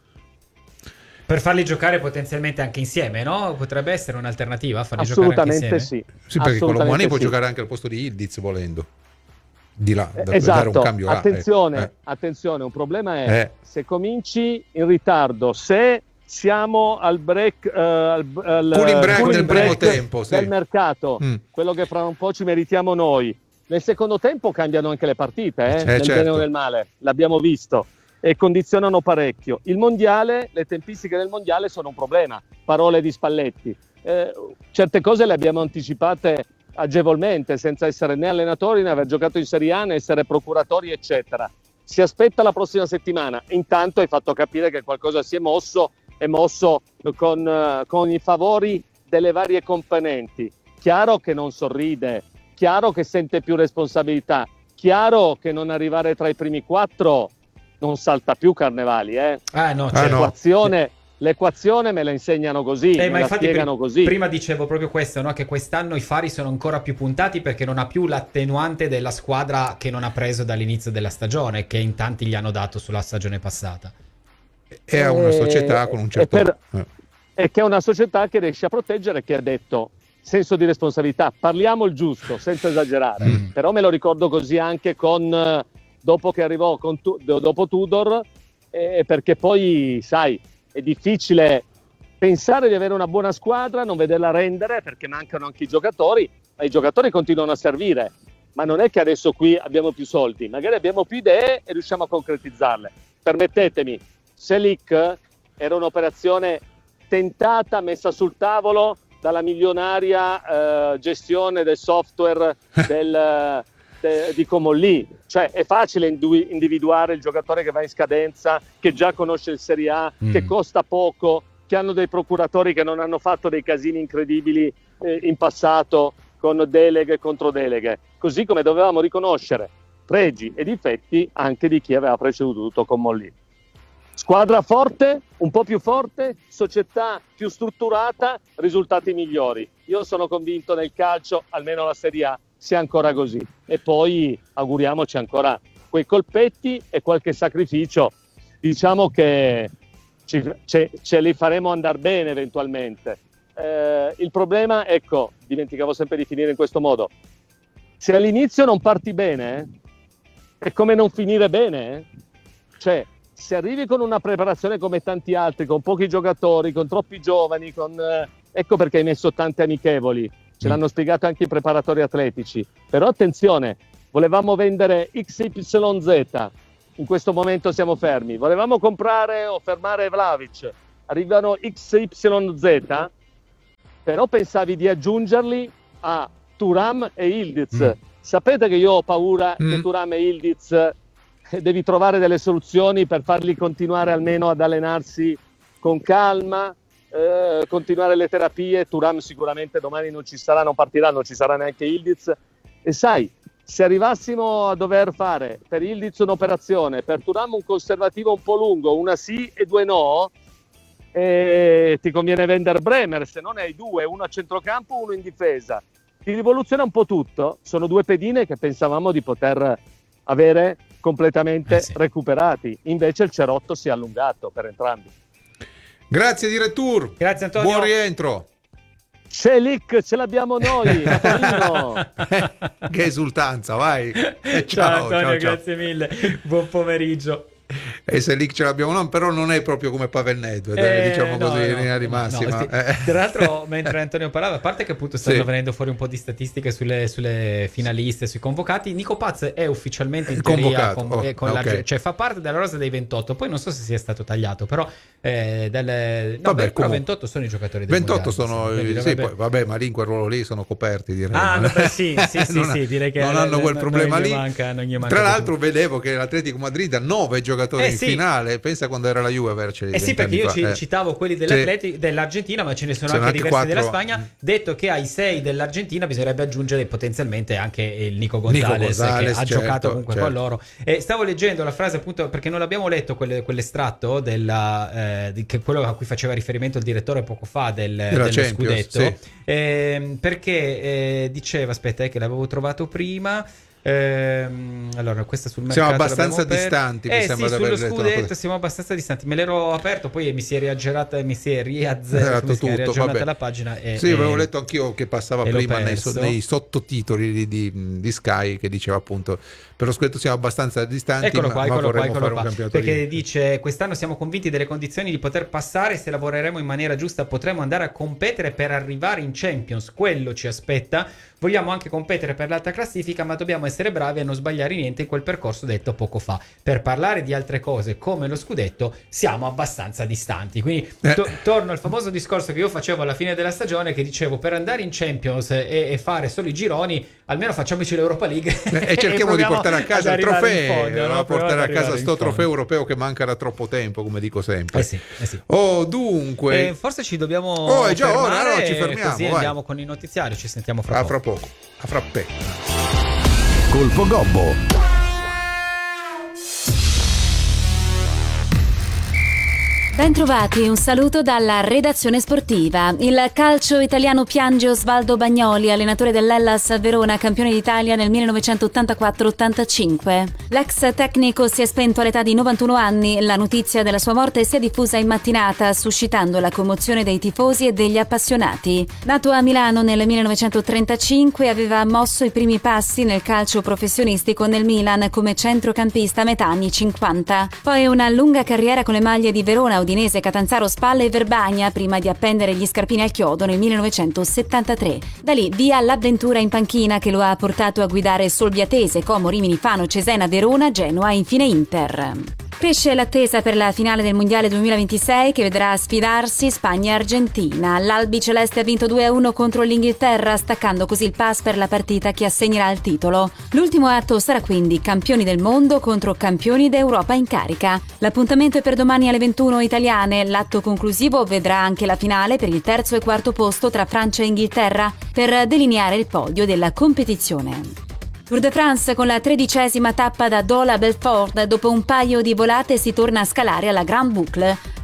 Per farli giocare potenzialmente anche insieme, no? Potrebbe essere un'alternativa farli Assolutamente giocare anche insieme? Sì. Sì, perché Colomani sì. può giocare anche al posto di Ildiz volendo. Di là, da esatto, dare un cambio là. attenzione, eh. attenzione, un problema è eh. se cominci in ritardo, se siamo al break, uh, al, al cooling break cooling del break primo tempo, sì. del mercato, mm. quello che fra un po' ci meritiamo noi. Nel secondo tempo cambiano anche le partite, eh, eh, nel certo. bene o nel male, l'abbiamo visto, e condizionano parecchio. Il mondiale, le tempistiche del mondiale sono un problema, parole di Spalletti. Eh, certe cose le abbiamo anticipate agevolmente, senza essere né allenatori, né aver giocato in Serie A, né essere procuratori, eccetera. Si aspetta la prossima settimana. Intanto hai fatto capire che qualcosa si è mosso, è mosso con, uh, con i favori delle varie componenti. Chiaro che non sorride, chiaro che sente più responsabilità, chiaro che non arrivare tra i primi quattro non salta più Carnevali, eh? Ah, no, cioè, certo. l'equazione, l'equazione me la insegnano così, eh, me ma la infatti spiegano pr- così. Prima dicevo proprio questo, no? Che quest'anno i fari sono ancora più puntati perché non ha più l'attenuante della squadra che non ha preso dall'inizio della stagione, che in tanti gli hanno dato sulla stagione passata. È a una società con un certo... E, per, eh. e che è una società che riesce a proteggere, che ha detto senso di responsabilità, parliamo il giusto senza esagerare, mm. però me lo ricordo così anche con dopo che arrivò con tu, dopo Tudor, eh, perché poi sai è difficile pensare di avere una buona squadra, non vederla rendere perché mancano anche i giocatori, ma i giocatori continuano a servire, ma non è che adesso qui abbiamo più soldi, magari abbiamo più idee e riusciamo a concretizzarle. Permettetemi, Selic era un'operazione tentata, messa sul tavolo dalla milionaria eh, gestione del software del, de, di Comolli. Cioè è facile indu- individuare il giocatore che va in scadenza, che già conosce il Serie A, mm. che costa poco, che hanno dei procuratori che non hanno fatto dei casini incredibili eh, in passato con deleghe e controdeleghe. Così come dovevamo riconoscere pregi e difetti anche di chi aveva preceduto Comolli. Squadra forte, un po' più forte, società più strutturata, risultati migliori. Io sono convinto nel calcio, almeno la Serie A, sia ancora così. E poi auguriamoci ancora quei colpetti e qualche sacrificio. Diciamo che ci, ce, ce li faremo andare bene eventualmente. Eh, il problema, ecco, dimenticavo sempre di finire in questo modo. Se all'inizio non parti bene, eh, è come non finire bene. Eh? Cioè, se arrivi con una preparazione come tanti altri, con pochi giocatori, con troppi giovani, con, eh, ecco perché hai messo tante amichevoli, ce l'hanno spiegato anche i preparatori atletici. Però attenzione, volevamo vendere X Y Z, in questo momento siamo fermi, volevamo comprare o fermare Vlahovic, arrivano X Y Z, però pensavi di aggiungerli a Thuram e Yildiz. Mm. Sapete che io ho paura mm. che Thuram e Yildiz eh, devi trovare delle soluzioni per farli continuare almeno ad allenarsi con calma, eh, continuare le terapie. Thuram sicuramente domani non ci sarà, non partirà, non ci sarà neanche Yildiz. E sai, se arrivassimo a dover fare per Yildiz un'operazione, per Thuram un conservativo un po' lungo, una sì e due no, e ti conviene vendere Bremer, se non hai due, uno a centrocampo, uno in difesa. Ti rivoluziona un po' tutto. Sono due pedine che pensavamo di poter avere completamente eh sì. recuperati. Invece il cerotto si è allungato per entrambi. Grazie direttore. Grazie Antonio. Buon rientro. Celic, ce l'abbiamo noi a Torino. Che esultanza, vai. Eh, ciao, ciao Antonio, ciao, grazie ciao. mille. Buon pomeriggio. E se lì ce l'abbiamo noi, però non è proprio come Pavel Nedved, eh, diciamo no, così, in no, linea di no, massima. no, eh. Tra l'altro, mentre Antonio parlava, a parte che appunto stanno sì. venendo fuori un po' di statistiche sulle, sulle finaliste, sui convocati, Nico Paz è ufficialmente in teoria convocato, con, oh, eh, con okay. la, cioè fa parte della rosa dei ventotto, poi non so se sia stato tagliato, però eh, delle, no, vabbè, beh, però ventotto sono i giocatori del ventotto mondiale, sono, sì, sì, dovrebbe... poi, vabbè, ma lì in quel ruolo lì sono coperti, direi. Ah, no, beh, sì, sì, sì, non, sì, direi che non hanno quel non, problema non gli lì. manca, non gli manca Tra l'altro tutto. vedevo che l'Atletico Madrid ha nove giocatori Eh, in sì. finale, pensa quando era la Juve averceli. Eh sì, perché io fa. ci, eh. citavo quelli dell'Atleti, dell'Argentina, ma ce ne sono, sono anche, anche diversi quattro... della Spagna. Detto che ai sei dell'Argentina bisognerebbe aggiungere potenzialmente anche il Nico Gonzalez, Nico Gonzalez, che ha certo, giocato comunque certo. con loro. E stavo leggendo la frase appunto perché non l'abbiamo letto quelle, quell'estratto della, eh, di, che quello a cui faceva riferimento il direttore poco fa del, dello Champions, scudetto, sì. eh, perché eh, diceva, aspetta eh, che l'avevo trovato prima. Ehm, allora, questa sul mercato siamo abbastanza l'abbiamo distanti. aperta. Mi eh sembra sì, di aver sullo letto scudetto una... siamo abbastanza distanti. Me l'ero aperto, poi mi si è riaggerata, mi si è riazzerata tutto, la pagina. E, sì, e, avevo letto anch'io che passava prima nei, perso. nei sottotitoli di, di, di Sky che diceva appunto per lo scudetto siamo abbastanza distanti. Eccolo ma, qua, ma eccolo qua, vorremmo eccolo fare qua. un campionato Perché lì. dice: quest'anno siamo convinti delle condizioni di poter passare. Se lavoreremo in maniera giusta potremo andare a competere per arrivare in Champions. Quello ci aspetta. Vogliamo anche competere per l'alta classifica, ma dobbiamo essere bravi a non sbagliare niente in quel percorso detto poco fa. Per parlare di altre cose come lo scudetto siamo abbastanza distanti. Quindi to- torno al famoso discorso che io facevo alla fine della stagione, che dicevo: per andare in Champions e, e fare solo i gironi, almeno facciamoci l'Europa League e, e cerchiamo di portare a casa il trofeo, fondo, no? a portare a casa sto fondo. trofeo europeo che manca da troppo tempo, come dico sempre. Eh sì, eh sì. Oh, dunque, eh, forse ci dobbiamo oh, è già fermare, ora, no, ci fermiamo, così vai. andiamo con il notiziario, ci sentiamo fra a poco. fra poco, a frappè. Colpo Gobbo. Bentrovati, un saluto dalla redazione sportiva. Il calcio italiano piange Osvaldo Bagnoli, allenatore dell'Hellas Verona, campione d'Italia nel millenovecentottantaquattro ottantacinque. L'ex tecnico si è spento all'età di novantuno anni. La notizia della sua morte si è diffusa in mattinata, suscitando la commozione dei tifosi e degli appassionati. Nato a Milano nel millenovecentotrentacinque, aveva mosso i primi passi nel calcio professionistico nel Milan come centrocampista a metà anni cinquanta. Poi una lunga carriera con le maglie di Verona, Udinese, Catanzaro, Spalla e Verbagna prima di appendere gli scarpini al chiodo nel millenovecentosettantatré. Da lì via l'avventura in panchina che lo ha portato a guidare Solviatese, Como, Rimini, Fano, Cesena, Verona, Genoa e infine Inter. Cresce l'attesa per la finale del Mondiale duemilaventisei che vedrà sfidarsi Spagna e Argentina. L'Albiceleste ha vinto due a uno contro l'Inghilterra, staccando così il pass per la partita che assegnerà il titolo. L'ultimo atto sarà quindi campioni del mondo contro campioni d'Europa in carica. L'appuntamento è per domani alle ventuno italiane. L'atto conclusivo vedrà anche la finale per il terzo e quarto posto tra Francia e Inghilterra per delineare il podio della competizione. Tour de France con la tredicesima tappa da Dole a Belfort. Dopo un paio di volate si torna a scalare alla Grand Boucle.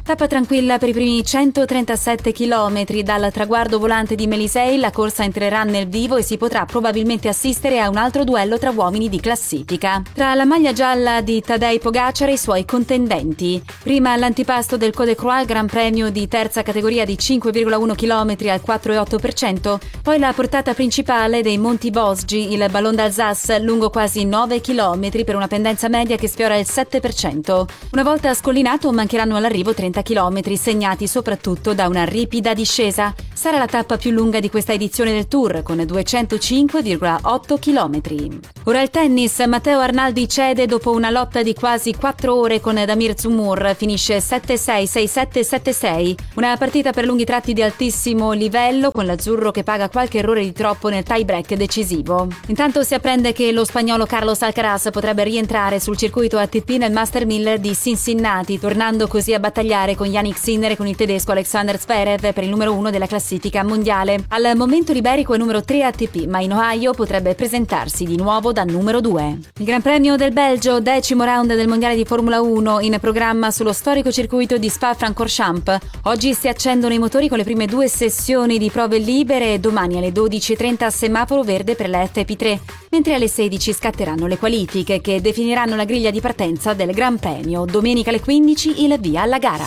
Tappa tranquilla per i primi centotrentasette chilometri. Dal traguardo volante di Melisei la corsa entrerà nel vivo e si potrà probabilmente assistere a un altro duello tra uomini di classifica. Tra la maglia gialla di Tadej Pogacar e i suoi contendenti. Prima l'antipasto del Col de Croix, Gran Premio di terza categoria di cinque virgola uno chilometri al quattro virgola otto per cento. Poi la portata principale dei Monti Vosgi, il Ballon d'Alsace, lungo quasi nove chilometri per una pendenza media che sfiora il sette per cento. Una volta scollinato mancheranno all'arrivo trenta chilometri, segnati soprattutto da una ripida discesa. Sarà la tappa più lunga di questa edizione del Tour, con duecentocinque virgola otto chilometri. Ora il tennis. Matteo Arnaldi cede dopo una lotta di quasi quattro ore con Damir Zumur. Finisce sette sei, sei sette, sette sei. Una partita per lunghi tratti di altissimo livello, con l'azzurro che paga qualche errore di troppo nel tie break decisivo. Intanto si apprende che lo spagnolo Carlos Alcaraz potrebbe rientrare sul circuito A T P nel Master mille di Cincinnati, tornando così a battagliare con Yannick Sinner e con il tedesco Alexander Zverev per il numero uno della classifica mondiale. Al momento l'iberico è numero tre A T P, ma in Ohio potrebbe presentarsi di nuovo da numero due. Il Gran Premio del Belgio, decimo round del mondiale di Formula uno, in programma sullo storico circuito di Spa-Francorchamps. Oggi si accendono i motori con le prime due sessioni di prove libere e domani alle dodici e trenta semaforo verde per la F P tre, mentre alle sedici scatteranno le qualifiche che definiranno la griglia di partenza del Gran Premio. Domenica alle quindici il via alla gara.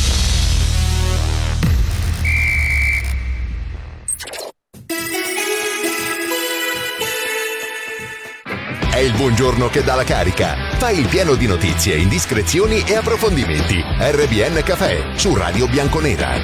È il buongiorno che dà la carica. Fai il pieno di notizie, indiscrezioni e approfondimenti. R B N Café su Radio Bianconera.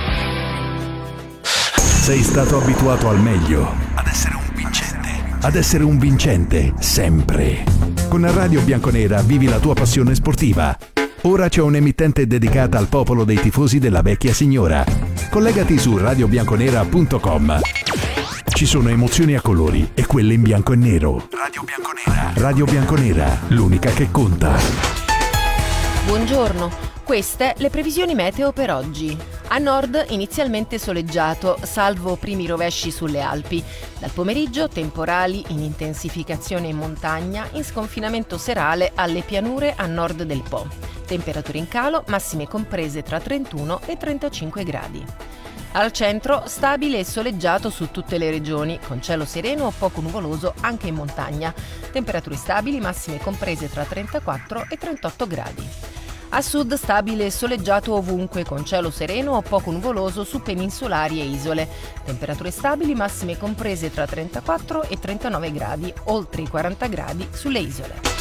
Sei stato abituato al meglio. Ad essere un vincente. Ad essere un vincente, sempre. Con Radio Bianconera vivi la tua passione sportiva. Ora c'è un'emittente dedicata al popolo dei tifosi della vecchia signora. Collegati su radio bianconera punto com. Ci sono emozioni a colori e quelle in bianco e nero. Radio Bianconera. Radio Bianconera, l'unica che conta. Buongiorno, queste le previsioni meteo per oggi. A nord inizialmente soleggiato, salvo primi rovesci sulle Alpi. Dal pomeriggio temporali in intensificazione in montagna, in sconfinamento serale alle pianure a nord del Po. Temperature in calo, massime comprese tra trentuno e trentacinque gradi. Al centro stabile e soleggiato su tutte le regioni, con cielo sereno o poco nuvoloso anche in montagna. Temperature stabili, massime comprese tra trentaquattro e trentotto gradi. A sud stabile e soleggiato ovunque, con cielo sereno o poco nuvoloso su peninsulari e isole. Temperature stabili, massime comprese tra trentaquattro e trentanove gradi, oltre i quaranta gradi sulle isole.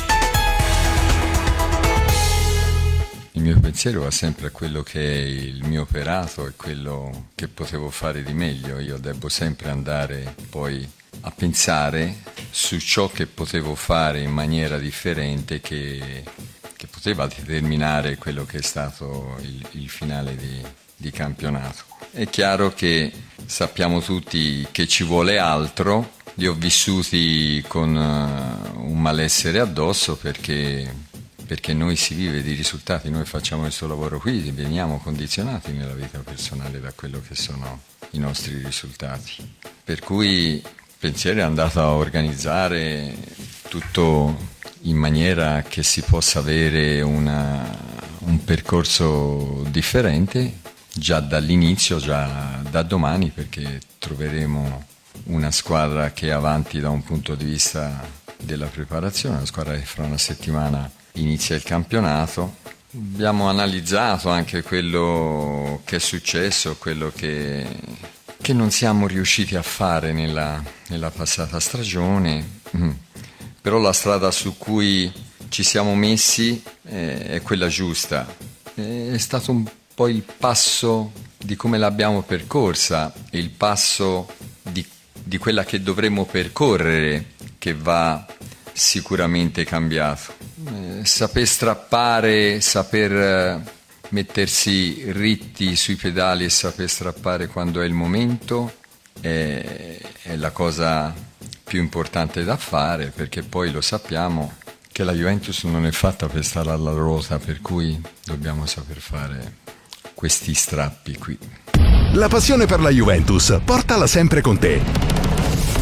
Il mio pensiero va sempre a quello che è il mio operato e quello che potevo fare di meglio. Io devo sempre andare poi a pensare su ciò che potevo fare in maniera differente che, che poteva determinare quello che è stato il, il finale di, di campionato. È chiaro che sappiamo tutti che ci vuole altro, li ho vissuti con uh, un malessere addosso perché... perché noi si vive di risultati, noi facciamo questo lavoro qui, veniamo condizionati nella vita personale da quello che sono i nostri risultati. Per cui il pensiero è andato a organizzare tutto in maniera che si possa avere una, un percorso differente già dall'inizio, già da domani, perché troveremo una squadra che è avanti da un punto di vista della preparazione, una squadra che fra una settimana inizia il campionato. Abbiamo analizzato anche quello che è successo, quello che, che non siamo riusciti a fare nella, nella passata stagione, mm. però la strada su cui ci siamo messi è, è quella giusta. È stato un po' il passo di come l'abbiamo percorsa e il passo di, di quella che dovremmo percorrere che va sicuramente cambiato. Eh, saper strappare, saper eh, mettersi ritti sui pedali e saper strappare quando è il momento è, è la cosa più importante da fare, perché poi lo sappiamo che la Juventus non è fatta per stare alla ruota, per cui dobbiamo saper fare questi strappi qui. La passione per la Juventus, portala sempre con te.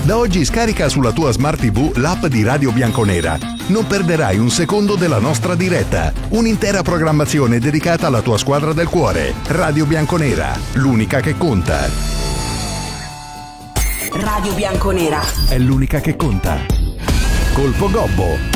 Da oggi scarica sulla tua Smart tivù l'app di Radio Bianconera. Non perderai un secondo della nostra diretta. Un'intera programmazione dedicata alla tua squadra del cuore. Radio Bianconera, l'unica che conta. Radio Bianconera È l'unica che conta. Colpo Gobbo.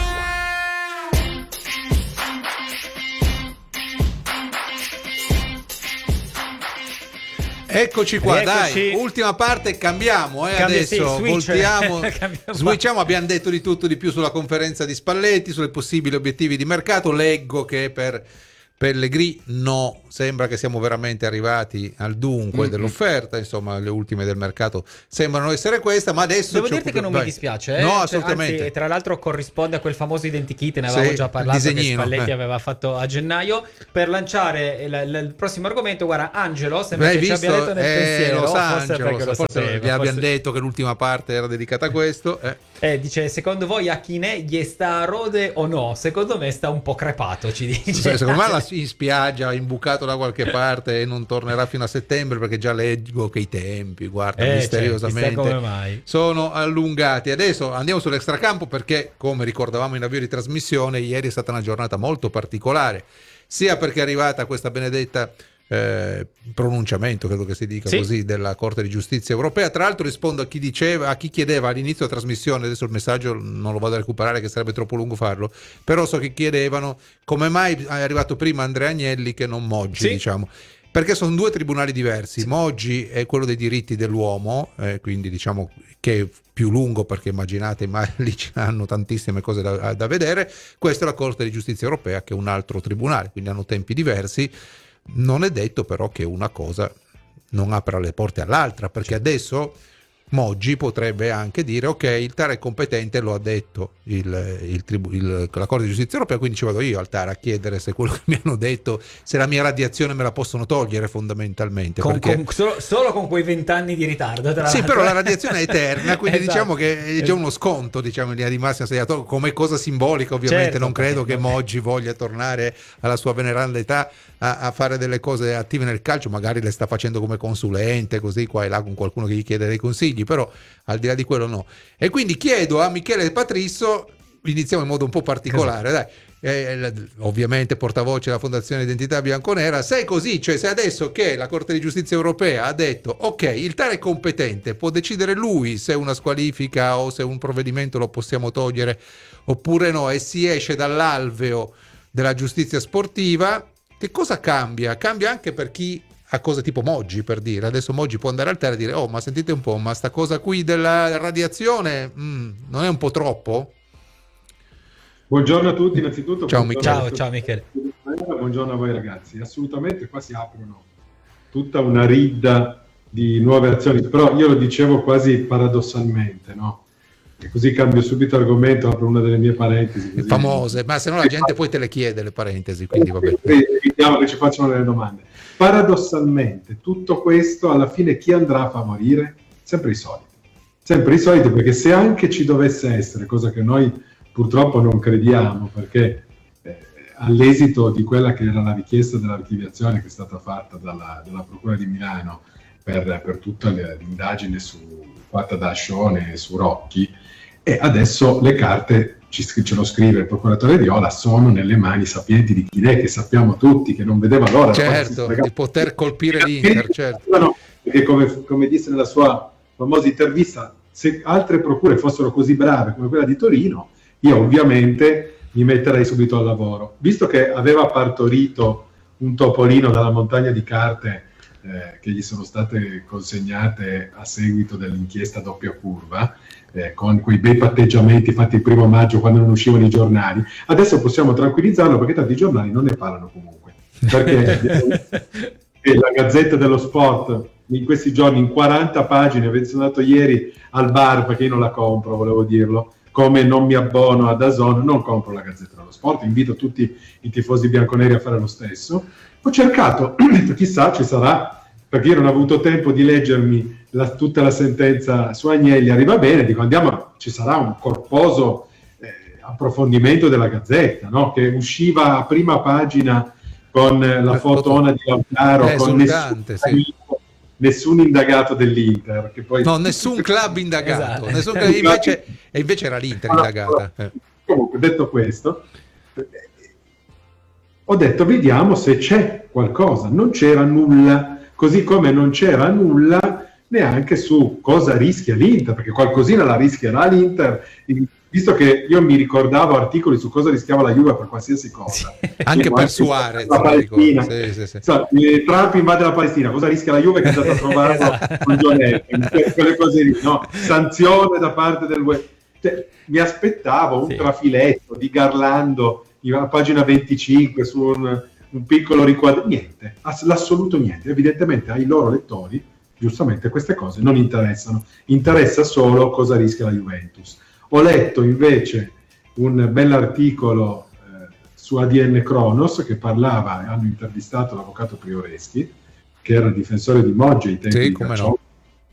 Eccoci qua, Rieccoci. dai, ultima parte, cambiamo, eh, Cambia, adesso sì, switch. voltiamo, Cambiamo. switchiamo, abbiamo detto di tutto di più sulla conferenza di Spalletti, sulle possibili obiettivi di mercato. Leggo che per Pellegrini no, sembra che siamo veramente arrivati al dunque mm-hmm. dell'offerta, insomma le ultime del mercato sembrano essere questa, ma adesso devo dirti che non vai. mi dispiace, eh? No, Cioè, assolutamente. anzi, tra l'altro corrisponde a quel famoso identikit, ne avevamo Sì, già parlato, che disegnino, Spalletti eh. aveva fatto a gennaio. Per lanciare il, il, il prossimo argomento, guarda, Angelo sembra L'hai che visto? ci abbia detto nel eh, pensiero, Los forse Angeles, perché lo forse sapeva, gli forse... abbiamo detto che l'ultima parte era dedicata a questo, eh. Eh, dice, secondo voi a Chinè gli sta a rode o no? Secondo me sta un po' crepato, ci dice. Secondo me la in spiaggia, imbucato da qualche parte e non tornerà fino a settembre, perché già leggo che i tempi, guarda, Eh, misteriosamente cioè, chissà come mai. sono allungati. Adesso andiamo sull'extracampo, perché come ricordavamo in avvio di trasmissione, ieri è stata una giornata molto particolare, sia perché è arrivata questa benedetta Eh, pronunciamento, credo che si dica sì. così, della Corte di Giustizia Europea. Tra l'altro rispondo a chi diceva, a chi chiedeva all'inizio della trasmissione, adesso il messaggio non lo vado a recuperare che sarebbe troppo lungo farlo, però so che chiedevano come mai è arrivato prima Andrea Agnelli che non Moggi, sì. diciamo, perché sono due tribunali diversi. sì. Moggi è quello dei diritti dell'uomo, eh, quindi diciamo che è più lungo, perché immaginate, ma lì ci hanno tantissime cose da, da vedere. Questa è la Corte di Giustizia Europea, che è un altro tribunale, quindi hanno tempi diversi. Non è detto però che una cosa non apra le porte all'altra, perché adesso Moggi potrebbe anche dire ok, il TAR è competente, lo ha detto il, il tribu, il, la Corte di Giustizia Europea, quindi ci vado io al TAR a chiedere se quello che mi hanno detto, se la mia radiazione me la possono togliere, fondamentalmente. Con, perché... con, solo, solo con quei vent'anni di ritardo, tra sì, l'altro. però la radiazione è eterna, quindi esatto. diciamo che è già uno sconto, diciamo, in linea di massima, come cosa simbolica. Ovviamente certo, non credo perché... che Moggi voglia tornare alla sua veneranda età a, a fare delle cose attive nel calcio, magari le sta facendo come consulente, così qua e là con qualcuno che gli chiede dei consigli, però al di là di quello no. E quindi chiedo a Michele Patrisso, iniziamo in modo un po' particolare, dai. Eh, ovviamente portavoce della Fondazione Identità Bianconera, se è così, cioè se adesso che la Corte di Giustizia Europea ha detto ok, il TAR è competente, può decidere lui se una squalifica o se un provvedimento lo possiamo togliere oppure no, e si esce dall'alveo della giustizia sportiva, che cosa cambia? Cambia anche per chi ha cose tipo Moggi, per dire. Adesso Moggi può andare al TAR e dire oh, ma sentite un po', ma sta cosa qui della radiazione mm, non è un po' troppo? Buongiorno a tutti innanzitutto. Ciao Michele. Ciao, ciao Michele. Buongiorno a voi ragazzi. Assolutamente qua si aprono tutta una ridda di nuove azioni, però io lo dicevo quasi paradossalmente, no? E così cambio subito argomento, apro una delle mie parentesi. Così. Famose, ma se no la gente poi te le chiede le parentesi, quindi va bene. Evitiamo che ci facciano delle domande. Paradossalmente tutto questo alla fine chi andrà a favorire? Sempre i soliti. Sempre i soliti, perché se anche ci dovesse essere, cosa che noi purtroppo non crediamo, perché eh, all'esito di quella che era la richiesta dell'archiviazione che è stata fatta dalla, dalla Procura di Milano per, per tutta l'indagine su, fatta da Ascione e su Rocchi, e adesso le carte, ci, ce lo scrive il procuratore Viola, sono nelle mani sapienti di Chinè, che sappiamo tutti che non vedeva l'ora certo, di poter colpire l'Inter, certo. No, perché come, come disse nella sua famosa intervista, se altre procure fossero così brave come quella di Torino, io ovviamente mi metterei subito al lavoro. Visto che aveva partorito un topolino dalla montagna di carte eh, che gli sono state consegnate a seguito dell'inchiesta doppia curva, eh, con quei bei patteggiamenti fatti il primo maggio quando non uscivano i giornali, adesso possiamo tranquillizzarlo perché tanti giornali non ne parlano comunque. Perché la Gazzetta dello Sport in questi giorni in quaranta pagine, avete sono andato ieri al bar perché io non la compro, volevo dirlo, come non mi abbono ad DAZN, non compro la Gazzetta dello Sport, invito tutti i tifosi bianconeri a fare lo stesso. Ho cercato, chissà ci sarà, perché io non ho avuto tempo di leggermi la, tutta la sentenza su Agnelli, arriva bene, dico andiamo, ci sarà un corposo eh, approfondimento della Gazzetta, no? Che usciva a prima pagina con la fotona di Lautaro, con nessun, sì. nessun indagato dell'Inter. Che poi... No, nessun club indagato. Esatto. Nessun club, invece, e invece era l'Inter indagata. Eh. Comunque, detto questo, ho detto vediamo se c'è qualcosa. Non c'era nulla, così come non c'era nulla neanche su cosa rischia l'Inter, perché qualcosina la rischierà l'Inter, visto che io mi ricordavo articoli su cosa rischiava la Juve per qualsiasi cosa. Sì. Anche per Suarez. La Palestina. Sì, sì, sì. So, Trump invade la Palestina, cosa rischia la Juve che è andata a trovarlo con John Elkann, quelle cose lì, no? Sanzione da parte del web. Cioè, mi aspettavo un sì. trafiletto di Garlando a pagina venticinque su un, un piccolo riquadro, niente, l'assoluto niente. Evidentemente ai loro lettori, giustamente, queste cose non interessano, interessa solo cosa rischia la Juventus. Ho letto invece un bell'articolo eh, su A D N Kronos che parlava, e hanno intervistato l'avvocato Prioreschi, che era difensore di Moggia ai tempi sì, di come Cacciò, no.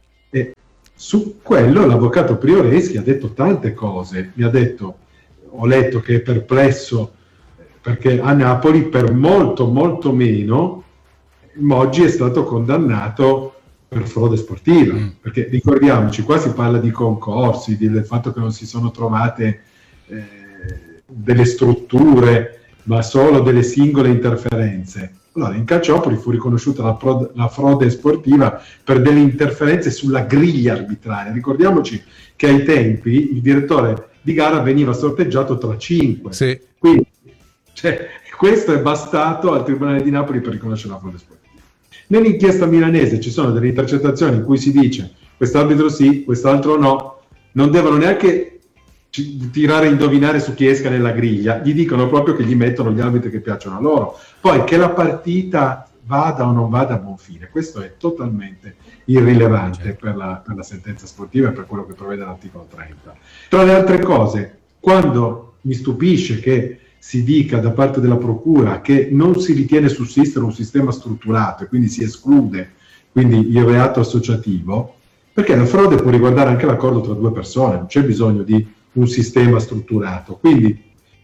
e su quello l'avvocato Prioreschi ha detto tante cose. Mi ha detto, ho letto che è perplesso perché a Napoli per molto molto meno Moggi è stato condannato per frode sportiva, mm. perché ricordiamoci, qua si parla di concorsi, di, del fatto che non si sono trovate eh, delle strutture, ma solo delle singole interferenze. Allora, in Calciopoli fu riconosciuta la, prod, la frode sportiva per delle interferenze sulla griglia arbitraria. Ricordiamoci che ai tempi il direttore di gara veniva sorteggiato tra cinque. Sì. Quindi, cioè, questo è bastato al Tribunale di Napoli per riconoscere la frode sportiva. Nell'inchiesta milanese ci sono delle intercettazioni in cui si dice quest'arbitro sì, quest'altro no, non devono neanche tirare a indovinare su chi esca nella griglia, gli dicono proprio che gli mettono gli arbitri che piacciono a loro. Poi che la partita vada o non vada a buon fine, questo è totalmente irrilevante per la, per la sentenza sportiva e per quello che prevede l'articolo trenta. Tra le altre cose, quando mi stupisce che si dica da parte della procura che non si ritiene sussistere un sistema strutturato e quindi si esclude quindi il reato associativo, perché la frode può riguardare anche l'accordo tra due persone, non c'è bisogno di un sistema strutturato. Quindi,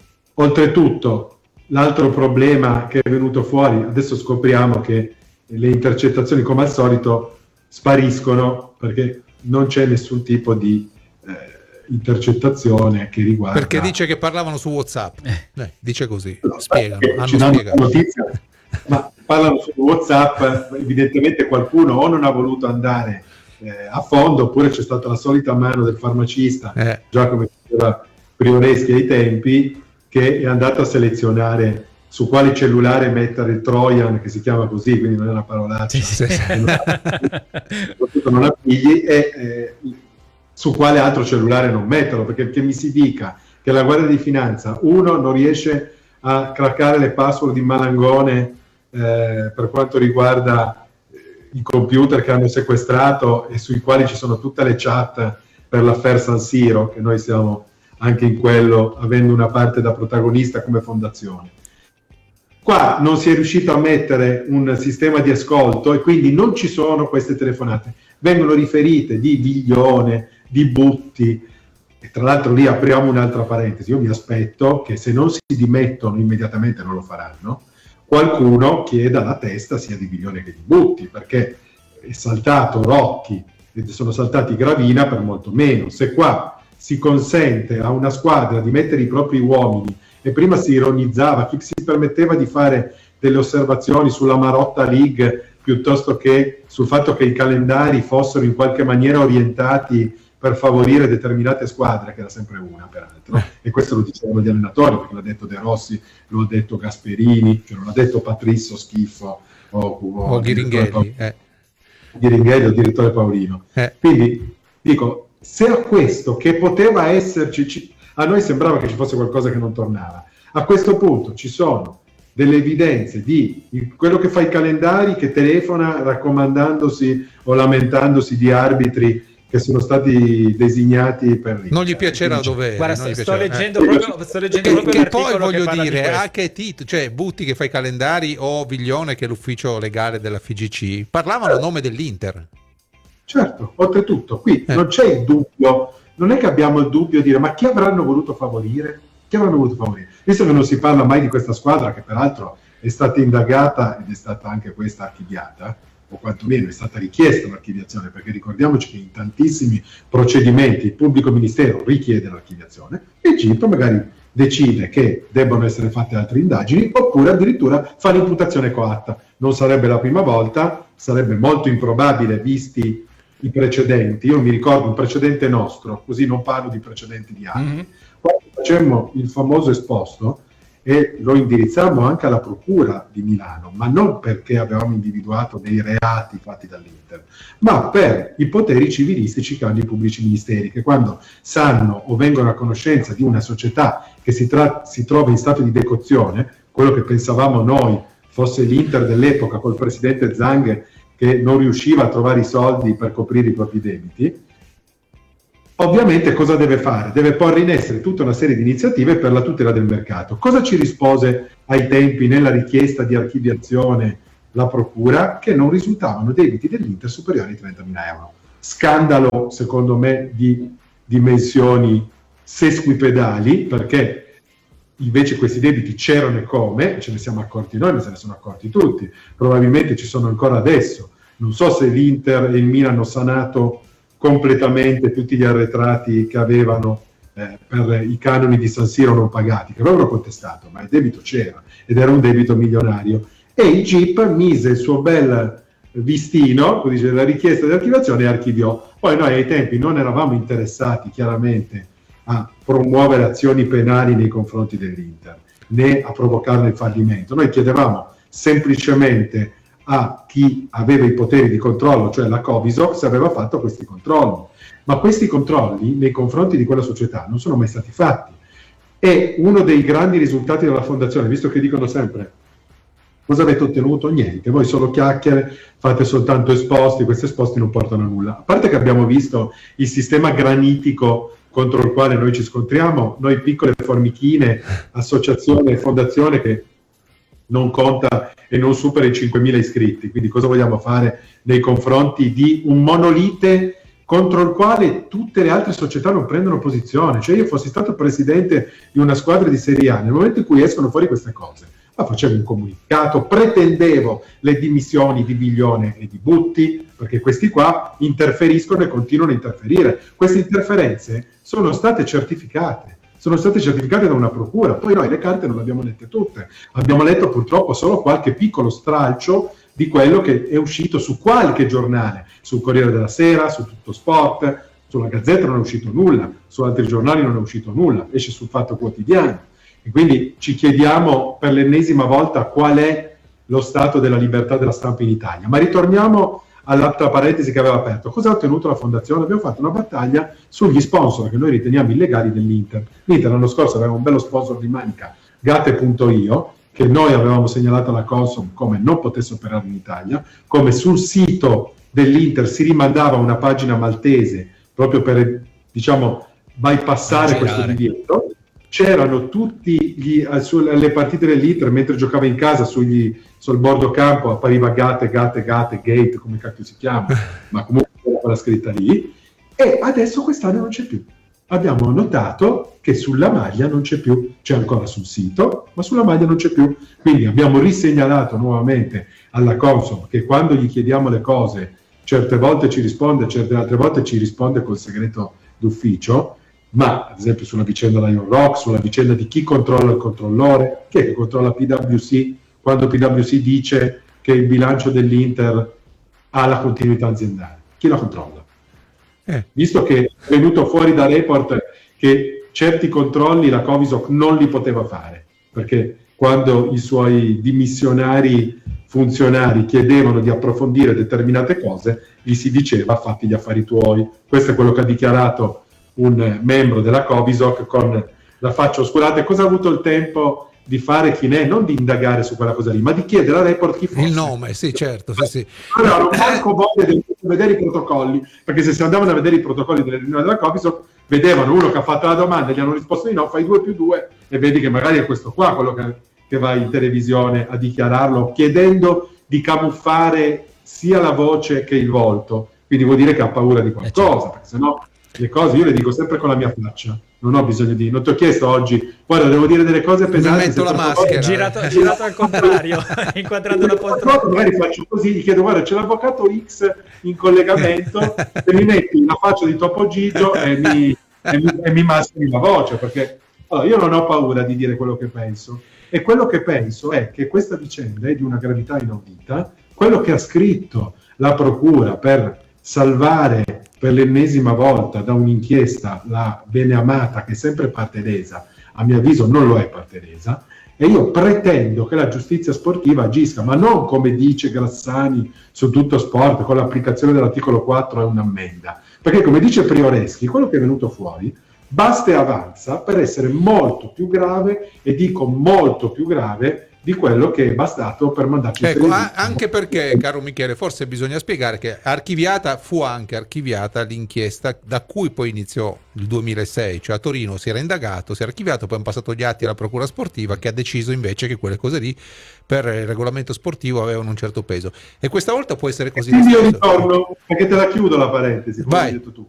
oltretutto, l'altro problema che è venuto fuori, adesso scopriamo che le intercettazioni, come al solito, spariscono perché non c'è nessun tipo di eh, intercettazione che riguarda... Perché dice che parlavano su WhatsApp, eh, dice così, no, spiegano, hanno ci danno spiegato. Notizia, ma parlano su WhatsApp, evidentemente qualcuno o non ha voluto andare eh, a fondo, oppure c'è stata la solita mano del farmacista, eh. già come diceva Prioreschi ai tempi, che è andato a selezionare su quale cellulare mettere il Trojan, che si chiama così, quindi non è una parolaccia, sì, sì. soprattutto non ha figli, e eh, su quale altro cellulare non metterlo, perché che mi si dica che la Guardia di Finanza, uno, non riesce a craccare le password di Malangone eh, per quanto riguarda i computer che hanno sequestrato e sui quali ci sono tutte le chat per l'affair San Siro, che noi siamo anche in quello, avendo una parte da protagonista come fondazione. Qua non si è riuscito a mettere un sistema di ascolto e quindi non ci sono queste telefonate. Vengono riferite di Viglione, di Butti, e tra l'altro lì apriamo un'altra parentesi. Io mi aspetto che se non si dimettono immediatamente, non lo faranno, qualcuno chieda la testa sia di Viglione che di Butti, perché è saltato Rocchi e sono saltati Gravina per molto meno. Se qua si consente a una squadra di mettere i propri uomini, e prima si ironizzava, chi si permetteva di fare delle osservazioni sulla Marotta League piuttosto che sul fatto che i calendari fossero in qualche maniera orientati per favorire determinate squadre, che era sempre una peraltro, e questo lo dicevano gli allenatori, perché l'ha detto De Rossi, lo ha detto Gasperini, che non l'ha detto Patrisso Schifo o, o, o Ghiringhelli, eh. Ghiringhelli o direttore Paolino. Eh. Quindi dico, se a questo che poteva esserci, ci, a noi sembrava che ci fosse qualcosa che non tornava, a questo punto ci sono delle evidenze di quello che fa i calendari, che telefona raccomandandosi o lamentandosi di arbitri che sono stati designati per lì. Non gli piacerà dovere. Guarda, non gli sto, piacerà. leggendo eh. proprio, sto leggendo che, proprio che poi voglio che dire, a che titolo, cioè Butti che fa i calendari o Viglione che è l'ufficio legale della F G C, parlavano a nome dell'Inter. Certo, oltretutto, qui eh. non c'è il dubbio, non è che abbiamo il dubbio di dire ma chi avranno voluto favorire? Chi avranno voluto favorire? Visto che non si parla mai di questa squadra, che peraltro è stata indagata ed è stata anche questa archiviata, o quantomeno è stata richiesta l'archiviazione, perché ricordiamoci che in tantissimi procedimenti il pubblico ministero richiede l'archiviazione e il G I P magari decide che debbano essere fatte altre indagini, oppure addirittura fa l'imputazione coatta. Non sarebbe la prima volta, sarebbe molto improbabile visti i precedenti. Io mi ricordo un precedente nostro, così non parlo di precedenti di altri. Mm-hmm. Quando facemmo il famoso esposto e lo indirizzammo anche alla procura di Milano, ma non perché avevamo individuato dei reati fatti dall'Inter, ma per i poteri civilistici che hanno i pubblici ministeri, che quando sanno o vengono a conoscenza di una società che si, tra- si trova in stato di decozione, quello che pensavamo noi fosse l'Inter dell'epoca col presidente Zang che non riusciva a trovare i soldi per coprire i propri debiti, ovviamente cosa deve fare? Deve porre in essere tutta una serie di iniziative per la tutela del mercato. Cosa ci rispose ai tempi nella richiesta di archiviazione la procura? Che non risultavano debiti dell'Inter superiori ai trentamila euro. Scandalo, secondo me, di dimensioni sesquipedali, perché invece questi debiti c'erano e come, ce ne siamo accorti noi, ma se ne sono accorti tutti, probabilmente ci sono ancora adesso. Non so se l'Inter e il Milan hanno sanato completamente tutti gli arretrati che avevano eh, per i canoni di San Siro non pagati, che avevano contestato, ma il debito c'era ed era un debito milionario. E il G I P mise il suo bel vistino, come dice, la richiesta di archiviazione e archiviò. Poi noi ai tempi non eravamo interessati chiaramente a promuovere azioni penali nei confronti dell'Inter, né a provocarne il fallimento. Noi chiedevamo semplicemente a chi aveva i poteri di controllo, cioè la Covisoc, se aveva fatto questi controlli. Ma questi controlli nei confronti di quella società non sono mai stati fatti. E uno dei grandi risultati della fondazione, visto che dicono sempre cosa avete ottenuto? Niente, voi solo chiacchiere, fate soltanto esposti, questi esposti non portano a nulla. A parte che abbiamo visto il sistema granitico contro il quale noi ci scontriamo, noi piccole formichine, associazione, fondazione che non conta e non supera i cinquemila iscritti, quindi cosa vogliamo fare nei confronti di un monolite contro il quale tutte le altre società non prendono posizione? Cioè io fossi stato presidente di una squadra di Serie A, nel momento in cui escono fuori queste cose, ma facevo un comunicato, pretendevo le dimissioni di Biglione e di Butti, perché questi qua interferiscono e continuano a interferire. Queste interferenze sono state certificate, sono state certificate da una procura, poi noi le carte non le abbiamo lette tutte, abbiamo letto purtroppo solo qualche piccolo stralcio di quello che è uscito su qualche giornale, sul Corriere della Sera, su Tutto Sport, sulla Gazzetta non è uscito nulla, su altri giornali non è uscito nulla, esce sul Fatto Quotidiano. E quindi ci chiediamo per l'ennesima volta qual è lo stato della libertà della stampa in Italia. Ma ritorniamo all'altra parentesi che aveva aperto. Cosa ha ottenuto la fondazione? Abbiamo fatto una battaglia sugli sponsor che noi riteniamo illegali dell'Inter. L'Inter l'anno scorso aveva un bello sponsor di manica, Gatte punto io, che noi avevamo segnalato alla Consum come non potesse operare in Italia, come sul sito dell'Inter si rimandava una pagina maltese proprio per, diciamo, bypassare questo divieto. C'erano tutti gli, sulle partite dell'Inter, mentre giocava in casa sugli, sul bordo campo appariva Gate, Gate, Gate, Gate, come cacchio si chiama, ma comunque era quella scritta lì, e adesso quest'anno non c'è più. Abbiamo notato che sulla maglia non c'è più, c'è ancora sul sito, ma sulla maglia non c'è più. Quindi abbiamo risegnalato nuovamente alla Consum che quando gli chiediamo le cose certe volte ci risponde, certe altre volte ci risponde col segreto d'ufficio, ma ad esempio sulla vicenda Lion Rock, sulla vicenda di chi controlla il controllore, chi è che controlla P W C quando P W C dice che il bilancio dell'Inter ha la continuità aziendale, chi la controlla? Eh. Visto che è venuto fuori da report che certi controlli la Covisoc non li poteva fare, perché quando i suoi dimissionari funzionari chiedevano di approfondire determinate cose, gli si diceva fatti gli affari tuoi. Questo è quello che ha dichiarato un membro della Covisoc con la faccia oscurata. E cosa ha avuto il tempo di fare chi ne è? Non di indagare su quella cosa lì, ma di chiedere a report chi fosse. Il nome, sì, certo. Sì, sì. Allora, non manco voglia di vedere i protocolli, perché se si andavano a vedere i protocolli delle riunioni della Covisoc, vedevano uno che ha fatto la domanda e gli hanno risposto di no, fai due più due, e vedi che magari è questo qua quello che, che va in televisione a dichiararlo, chiedendo di camuffare sia la voce che il volto. Quindi vuol dire che ha paura di qualcosa, perché sennò le cose io le dico sempre con la mia faccia, non ho bisogno di, non ti ho chiesto oggi, guarda devo dire delle cose pesanti, mi metto la maschera, girato, girato al contrario, inquadrando la poltrona, magari faccio così, gli chiedo guarda c'è l'avvocato X in collegamento e mi metti la faccia di Topo Gigio e mi, e mi, e mi mascheri la voce, perché allora, io non ho paura di dire quello che penso, e quello che penso è che questa vicenda è di una gravità inaudita. Quello che ha scritto la procura per salvare per l'ennesima volta da un'inchiesta la beneamata, che è sempre parte lesa, a mio avviso non lo è parte lesa, e io pretendo che la giustizia sportiva agisca, ma non come dice Grassani su Tutto Sport, con l'applicazione dell'articolo quattro è un'ammenda, perché come dice Prioreschi, quello che è venuto fuori basta e avanza per essere molto più grave, e dico molto più grave di quello che è bastato per mandarci ecco, il a- anche perché, caro Michele, forse bisogna spiegare che archiviata fu anche archiviata l'inchiesta da cui poi iniziò il duemilasei, cioè a Torino si era indagato, si era archiviato, poi hanno passato gli atti alla procura sportiva, che ha deciso invece che quelle cose lì per il regolamento sportivo avevano un certo peso, e questa volta può essere così. Quindi io ritorno, perché te la chiudo la parentesi, come hai detto tu.